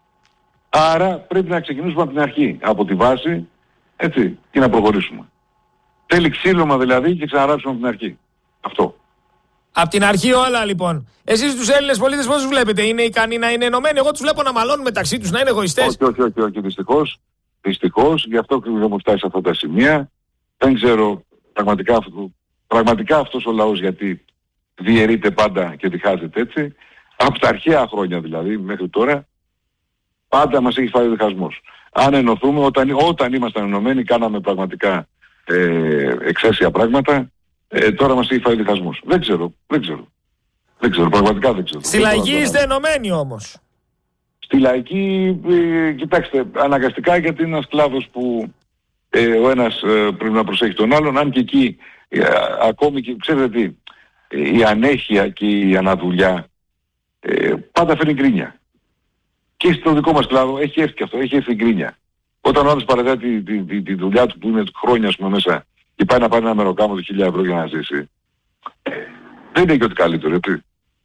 Άρα πρέπει να ξεκινήσουμε από την αρχή, από τη βάση, έτσι, και να προχωρήσουμε. Θέλει ξύλωμα δηλαδή και ξαναράψουμε από την αρχή. Αυτό. Απ' την αρχή όλα λοιπόν. Εσείς τους Έλληνες πολίτες πώς τους βλέπετε? Είναι ικανοί να είναι ενωμένοι? Εγώ τους βλέπω να μαλώνουν μεταξύ τους, να είναι εγωιστές. Όχι, όχι, όχι, όχι, δυστυχώς. Δυστυχώς, γι' αυτό και έχουμε φτάσει σε αυτά τα σημεία. Δεν ξέρω πραγματικά, πραγματικά αυτός ο λαός γιατί διαιρείται πάντα και διχάζεται έτσι. Από τα αρχαία χρόνια δηλαδή, μέχρι τώρα, πάντα μας έχει φάει ο διχασμός. Αν ενωθούμε, όταν, όταν ήμασταν ενωμένοι, κάναμε πραγματικά ε, εξαίσια πράγματα. Ε, τώρα μας έχει φάει ο διχασμός. Δεν ξέρω, δεν ξέρω. Δεν ξέρω, πραγματικά δεν ξέρω. Στη λαϊκή είστε ενωμένοι όμως? Στη λαϊκή, ε, κοιτάξτε, αναγκαστικά γιατί είναι ένας κλάδος που ε, ο ένας ε, πρέπει να προσέχει τον άλλον, αν και εκεί ε, ακόμη και, ξέρετε τι, ε, η ανέχεια και η αναδουλειά ε, πάντα φέρνει γκρίνια. Και στο δικό μας κλάδο έχει έρθει και αυτό, έχει έρθει γκρίνια. Όταν ο άλλος παραδάει τη, τη, τη, τη δουλειά του που είναι χρόνια, ας πούμε, μέσα και πάει να πάρει ένα μεροκάμο του χίλια ευρώ για να ζήσει, ε, δεν είναι και ότι καλύτερο, έτσι.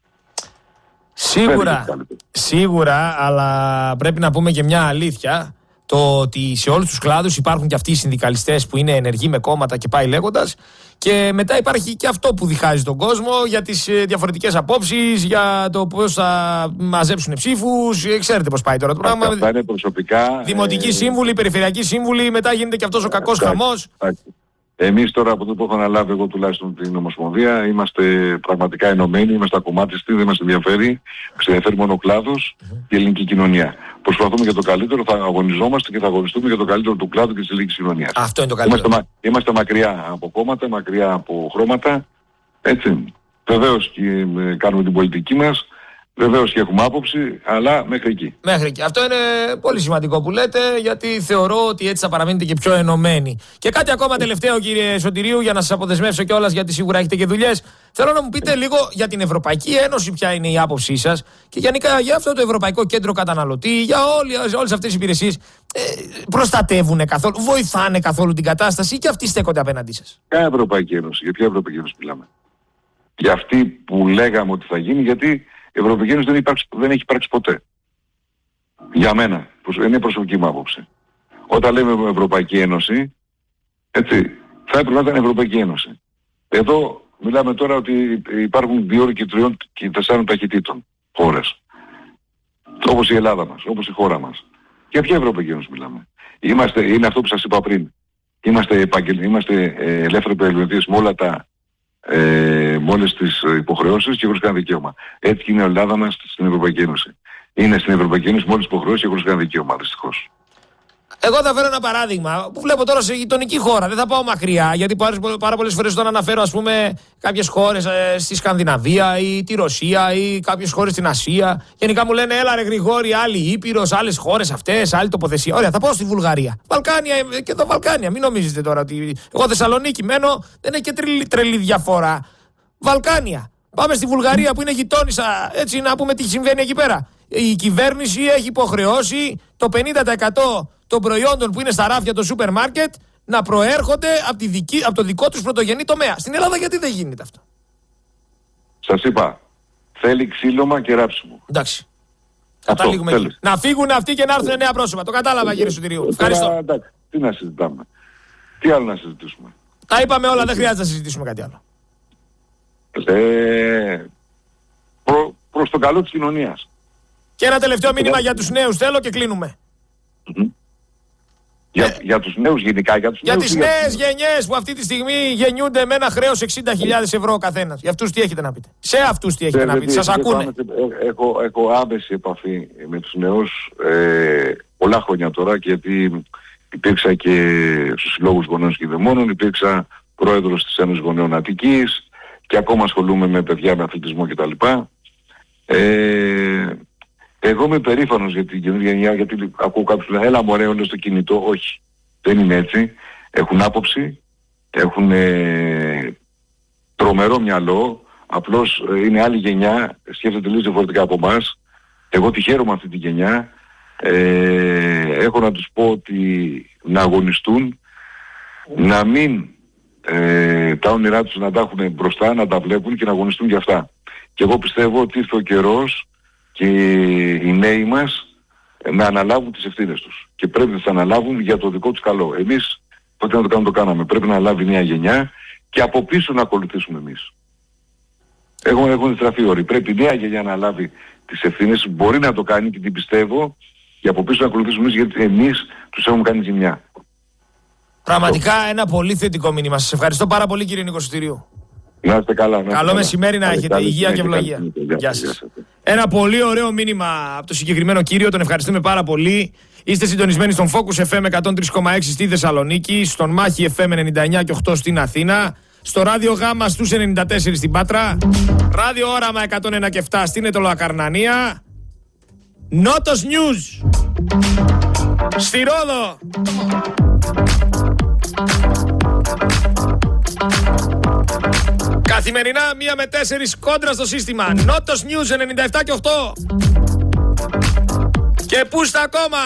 Σίγουρα, σίγουρα, αλλά πρέπει να πούμε και μια αλήθεια. Το ότι σε όλους τους κλάδους υπάρχουν και αυτοί οι συνδικαλιστές που είναι ενεργοί με κόμματα και πάει λέγοντας. Και μετά υπάρχει και αυτό που διχάζει τον κόσμο για τις διαφορετικές απόψεις, για το πώς θα μαζέψουν ψήφους. Ξέρετε πώς πάει τώρα το πράγμα. Αυτά είναι προσωπικά. Δημοτικοί ε... σύμβουλοι, περιφερειακοί σύμβουλοι, μετά γίνεται και αυτός ο κακός χαμός. Εμείς τώρα από το που έχω αναλάβει εγώ τουλάχιστον την Ομοσπονδία είμαστε πραγματικά ενωμένοι, είμαστε ακομμάτιστοι, δεν μας ενδιαφέρει, μας ενδιαφέρει μόνο ο κλάδος mm-hmm. και η ελληνική κοινωνία. Προσπαθούμε για το καλύτερο, θα αγωνιζόμαστε και θα αγωνιστούμε για το καλύτερο του κλάδου και της ελληνικής κοινωνίας. Αυτό είναι το καλύτερο. Είμαστε, είμαστε μακριά από κόμματα, μακριά από χρώματα, έτσι. Βεβαίως και κάνουμε την πολιτική μας. Βεβαίως και έχουμε άποψη, αλλά μέχρι εκεί. Μέχρι εκεί. Αυτό είναι πολύ σημαντικό που λέτε, γιατί θεωρώ ότι έτσι θα παραμείνετε και πιο ενωμένοι. Και κάτι ακόμα τελευταίο, κύριε Σωτηρίου, για να σας αποδεσμεύσω κιόλας, γιατί σίγουρα έχετε και δουλειές. Θέλω να μου πείτε λίγο για την Ευρωπαϊκή Ένωση, ποια είναι η άποψή σας, και γενικά για αυτό το Ευρωπαϊκό Κέντρο Καταναλωτή, για όλες αυτές τις υπηρεσίες. Ε, προστατεύουν καθόλου, βοηθάνε καθόλου την κατάσταση, και αυτοί στέκονται απέναντί σας? Ποια Ευρωπαϊκή Ένωση, για ποια Ευρωπαϊκή Ένωση μιλάμε? Για αυτή που λέγαμε ότι θα γίνει, γιατί η Ευρωπαϊκή Ένωση δεν, υπάρξει, δεν έχει υπάρξει ποτέ. Για μένα, είναι προσωπική μου άποψη. Όταν λέμε Ευρωπαϊκή Ένωση, έτσι, θα έπρεπε να ήταν Ευρωπαϊκή Ένωση. Εδώ μιλάμε τώρα ότι υπάρχουν δύο και τριών και τεσσάρων ταχυτήτων χώρες. Όπως η Ελλάδα μας, όπως η χώρα μας. Για ποια Ευρωπαϊκή Ένωση μιλάμε? Είμαστε, είναι αυτό που σας είπα πριν. Είμαστε, επαγγελ, είμαστε ε, ελεύθεροι επαγγελματίες με όλα τα Ε, με όλες τις υποχρεώσεις και χωρίς κανένα δικαίωμα. Έτσι είναι η Ελλάδα μας στην Ευρωπαϊκή Ένωση. Είναι στην Ευρωπαϊκή Ένωση με όλες τις υποχρεώσεις και χωρίς κανένα δικαίωμα, δυστυχώς. Εγώ θα φέρω ένα παράδειγμα που βλέπω τώρα σε γειτονική χώρα. Δεν θα πάω μακριά, γιατί πάρα πολλές φορές όταν αναφέρω, ας πούμε, κάποιες χώρες ε, στη Σκανδιναβία ή τη Ρωσία ή κάποιες χώρες στην Ασία, γενικά μου λένε έλα ρε Γρηγόρη, άλλη Ήπειρος, άλλες χώρες αυτές, άλλη τοποθεσία. Ωραία, θα πάω στη Βουλγαρία. Βαλκάνια και εδώ Βαλκάνια. Μην νομίζετε τώρα ότι εγώ Θεσσαλονίκη μένω, δεν έχει και τρελή, τρελή διαφορά. Βαλκάνια. Πάμε στη Βουλγαρία που είναι γειτόνισσα, έτσι να πούμε τι συμβαίνει εκεί πέρα. Η κυβέρνηση έχει υποχρεώσει το πενήντα τοις εκατό των προϊόντων που είναι στα ράφια των σούπερ μάρκετ να προέρχονται από, τη δική, από το δικό τους πρωτογενή τομέα. Στην Ελλάδα γιατί δεν γίνεται αυτό? Σας είπα, θέλει ξύλωμα και ράψιμο. Εντάξει. Καταλήγουμε εκεί. Να φύγουν αυτοί και να έρθουν νέα πρόσωπα. Το κατάλαβα, κύριε Σωτηρίου. Ευχαριστώ. Εντάξει, τι να συζητάμε. Τι άλλο να συζητήσουμε? Τα είπαμε όλα, δεν χρειάζεται να συζητήσουμε κάτι άλλο. Ε, προ, προς το καλό της κοινωνίας. Και ένα τελευταίο μήνυμα για τους νέους θέλω και κλείνουμε. Mm-hmm. Για, ε, για τους νέους γενικά, για τους για νέους... τις νέες γενιές που αυτή τη στιγμή γεννιούνται με ένα χρέος εξήντα χιλιάδες ευρώ ο καθένας. Για αυτούς τι έχετε να πείτε? Σε αυτούς τι έχετε ε, να πείτε? Σας ακούνε. Έχω, έχω άμεση επαφή με τους νέους ε, πολλά χρόνια τώρα, και γιατί υπήρξα και στους συλλόγους γονέων και δαιμόνων, υπήρξα πρόεδρος της Ένωσης Γονέων Αττικής και ακόμα ασχολούμαι με παιδιά με αθλητισμό κτλ. Ε, εγώ είμαι περήφανος για την καινούργια γενιά, γιατί ακούω κάποιους που λένε έλα μωρέ όλο στο κινητό. Όχι, δεν είναι έτσι. Έχουν άποψη, έχουν ε, τρομερό μυαλό, απλώς ε, είναι άλλη γενιά, σκέφτεται τελείως διαφορετικά από εμάς. Εγώ τη χαίρομαι αυτή τη γενιά. Ε, έχω να τους πω ότι να αγωνιστούν, να μην ε, τα όνειρά τους να τα έχουν μπροστά, να τα βλέπουν και να αγωνιστούν για αυτά. Και εγώ πιστεύω ότι ήρθε ο καιρός και οι νέοι μας να αναλάβουν τις ευθύνες τους. Και πρέπει να τις αναλάβουν για το δικό τους καλό. Εμείς, πότε να το κάνουμε, το κάναμε. Πρέπει να αναλάβει η νέα γενιά και από πίσω να ακολουθήσουμε εμείς. Έχουν, έχουν στραφεί όροι. Πρέπει η νέα γενιά να αναλάβει τις ευθύνες. Μπορεί να το κάνει και την πιστεύω. Και από πίσω να ακολουθήσουμε εμείς, γιατί εμείς τους έχουμε κάνει ζημιά. Πραγματικά ένα πολύ θετικό μήνυμα. Σας ευχαριστώ πάρα πολύ, κύριε Νίκο Σωτηρίου. Να είστε καλά. Να Καλό μεσημέρι να έχετε. Υγεία και ευλογία. Γεια σας. Ένα πολύ ωραίο μήνυμα από το συγκεκριμένο κύριο. Τον ευχαριστούμε πάρα πολύ. Είστε συντονισμένοι στον Focus εφ εμ εκατόν τρία κόμμα έξι στη Θεσσαλονίκη, στον Μάχη εφ εμ ενενήντα εννιά και οκτώ στην Αθήνα, στο Ράδιο Γάμα στους ενενήντα τέσσερα στην Πάτρα, Ράδιο Όραμα εκατόν ένα και επτά στην Αιτωλοακαρνανία, Νότος News στη Ρόδο. Καθημερινά μία με τέσσερις κόντρα στο σύστημα. Νότος News ενενήντα επτά και οκτώ. Και πού στα ακόμα.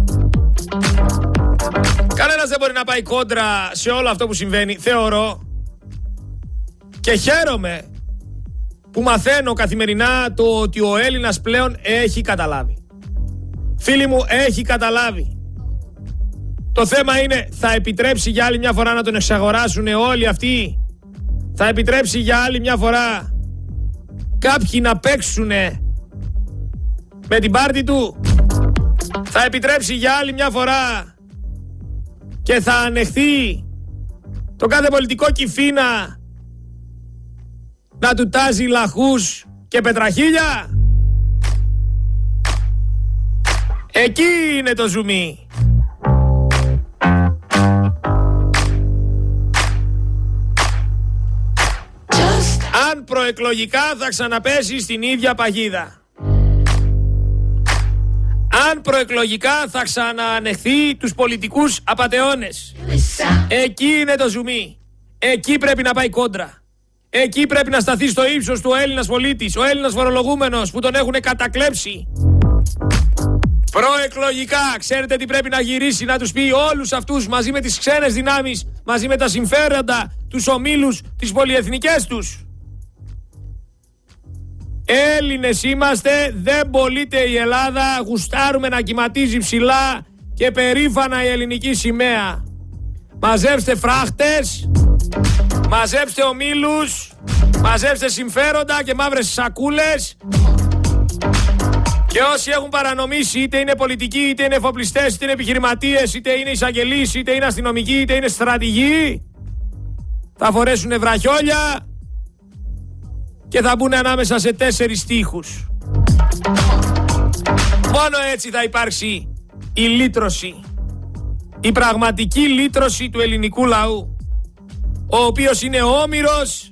Κανένας δεν μπορεί να πάει κόντρα σε όλο αυτό που συμβαίνει, θεωρώ. Και χαίρομαι που μαθαίνω καθημερινά το ότι ο Έλληνας πλέον έχει καταλάβει. Φίλοι μου, έχει καταλάβει. Το θέμα είναι, θα επιτρέψει για άλλη μια φορά να τον εξαγοράσουν όλοι αυτοί? Θα επιτρέψει για άλλη μια φορά κάποιοι να παίξουνε με την πάρτη του? Θα επιτρέψει για άλλη μια φορά και θα ανεχθεί το κάθε πολιτικό κυφίνα να του τάζει λαχούς και πετραχίλια? Εκεί είναι το ζουμί. Αν προεκλογικά θα ξαναπέσει στην ίδια παγίδα. Αν προεκλογικά θα ξαναανεχθεί τους πολιτικούς απατεώνες. Εκεί είναι το ζουμί. Εκεί πρέπει να πάει κόντρα. Εκεί πρέπει να σταθεί στο ύψος του ο Έλληνας πολίτης, ο Έλληνας φορολογούμενος που τον έχουν κατακλέψει. Προεκλογικά, ξέρετε τι πρέπει να γυρίσει, να τους πει όλους αυτούς μαζί με τις ξένες δυνάμεις, μαζί με τα συμφέροντα, τους ομίλους, τις πολυεθνικές τους. Έλληνες είμαστε, δεν πωλείται η Ελλάδα, γουστάρουμε να κυματίζει ψηλά και περήφανα η ελληνική σημαία. Μαζέψτε φράχτες, μαζέψτε ομίλους, μαζέψτε συμφέροντα και μαύρες σακούλες. Και όσοι έχουν παρανομήσει, είτε είναι πολιτικοί, είτε είναι εφοπλιστές, είτε είναι επιχειρηματίες, είτε είναι εισαγγελείς, είτε είναι αστυνομικοί, είτε είναι στρατηγοί, θα φορέσουν βραχιόλια και θα μπουν ανάμεσα σε τέσσερις τοίχους. Μόνο έτσι θα υπάρξει η λύτρωση, η πραγματική λύτρωση του ελληνικού λαού, ο οποίος είναι όμηρος,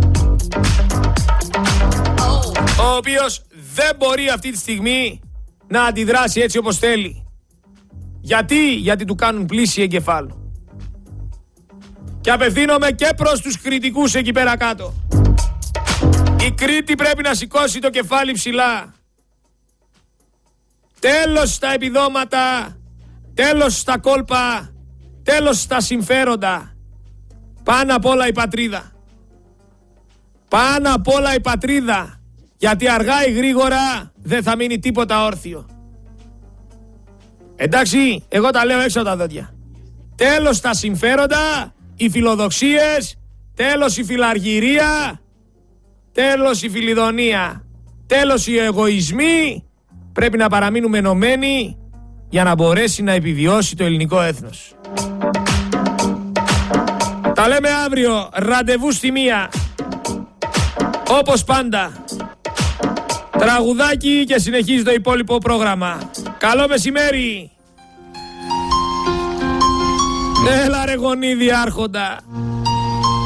ο οποίος δεν μπορεί αυτή τη στιγμή να αντιδράσει έτσι όπως θέλει. Γιατί? Γιατί του κάνουν πλήση εγκεφάλου. Και απευθύνομαι και προς τους κριτικούς εκεί πέρα κάτω. Η Κρήτη πρέπει να σηκώσει το κεφάλι ψηλά. Τέλος στα επιδόματα, τέλος στα κόλπα, Τέλος στα συμφέροντα. Πάνω απ' όλα η πατρίδα. Πάνω απ' όλα η πατρίδα. Γιατί αργά ή γρήγορα δεν θα μείνει τίποτα όρθιο. Εντάξει, εγώ τα λέω έξω τα δόντια. Τέλος τα συμφέροντα, οι φιλοδοξίες, τέλος η φιλαργυρία, τέλος η φιλιδονία, τέλος οι εγωισμοί. Πρέπει να παραμείνουμε ενωμένοι για να μπορέσει να επιβιώσει το ελληνικό έθνος. Τα λέμε αύριο, ραντεβού στη μία. Όπως πάντα. Τραγουδάκι και συνεχίζει το υπόλοιπο πρόγραμμα. Καλό μεσημέρι. Έλα ρε γονίδι άρχοντα.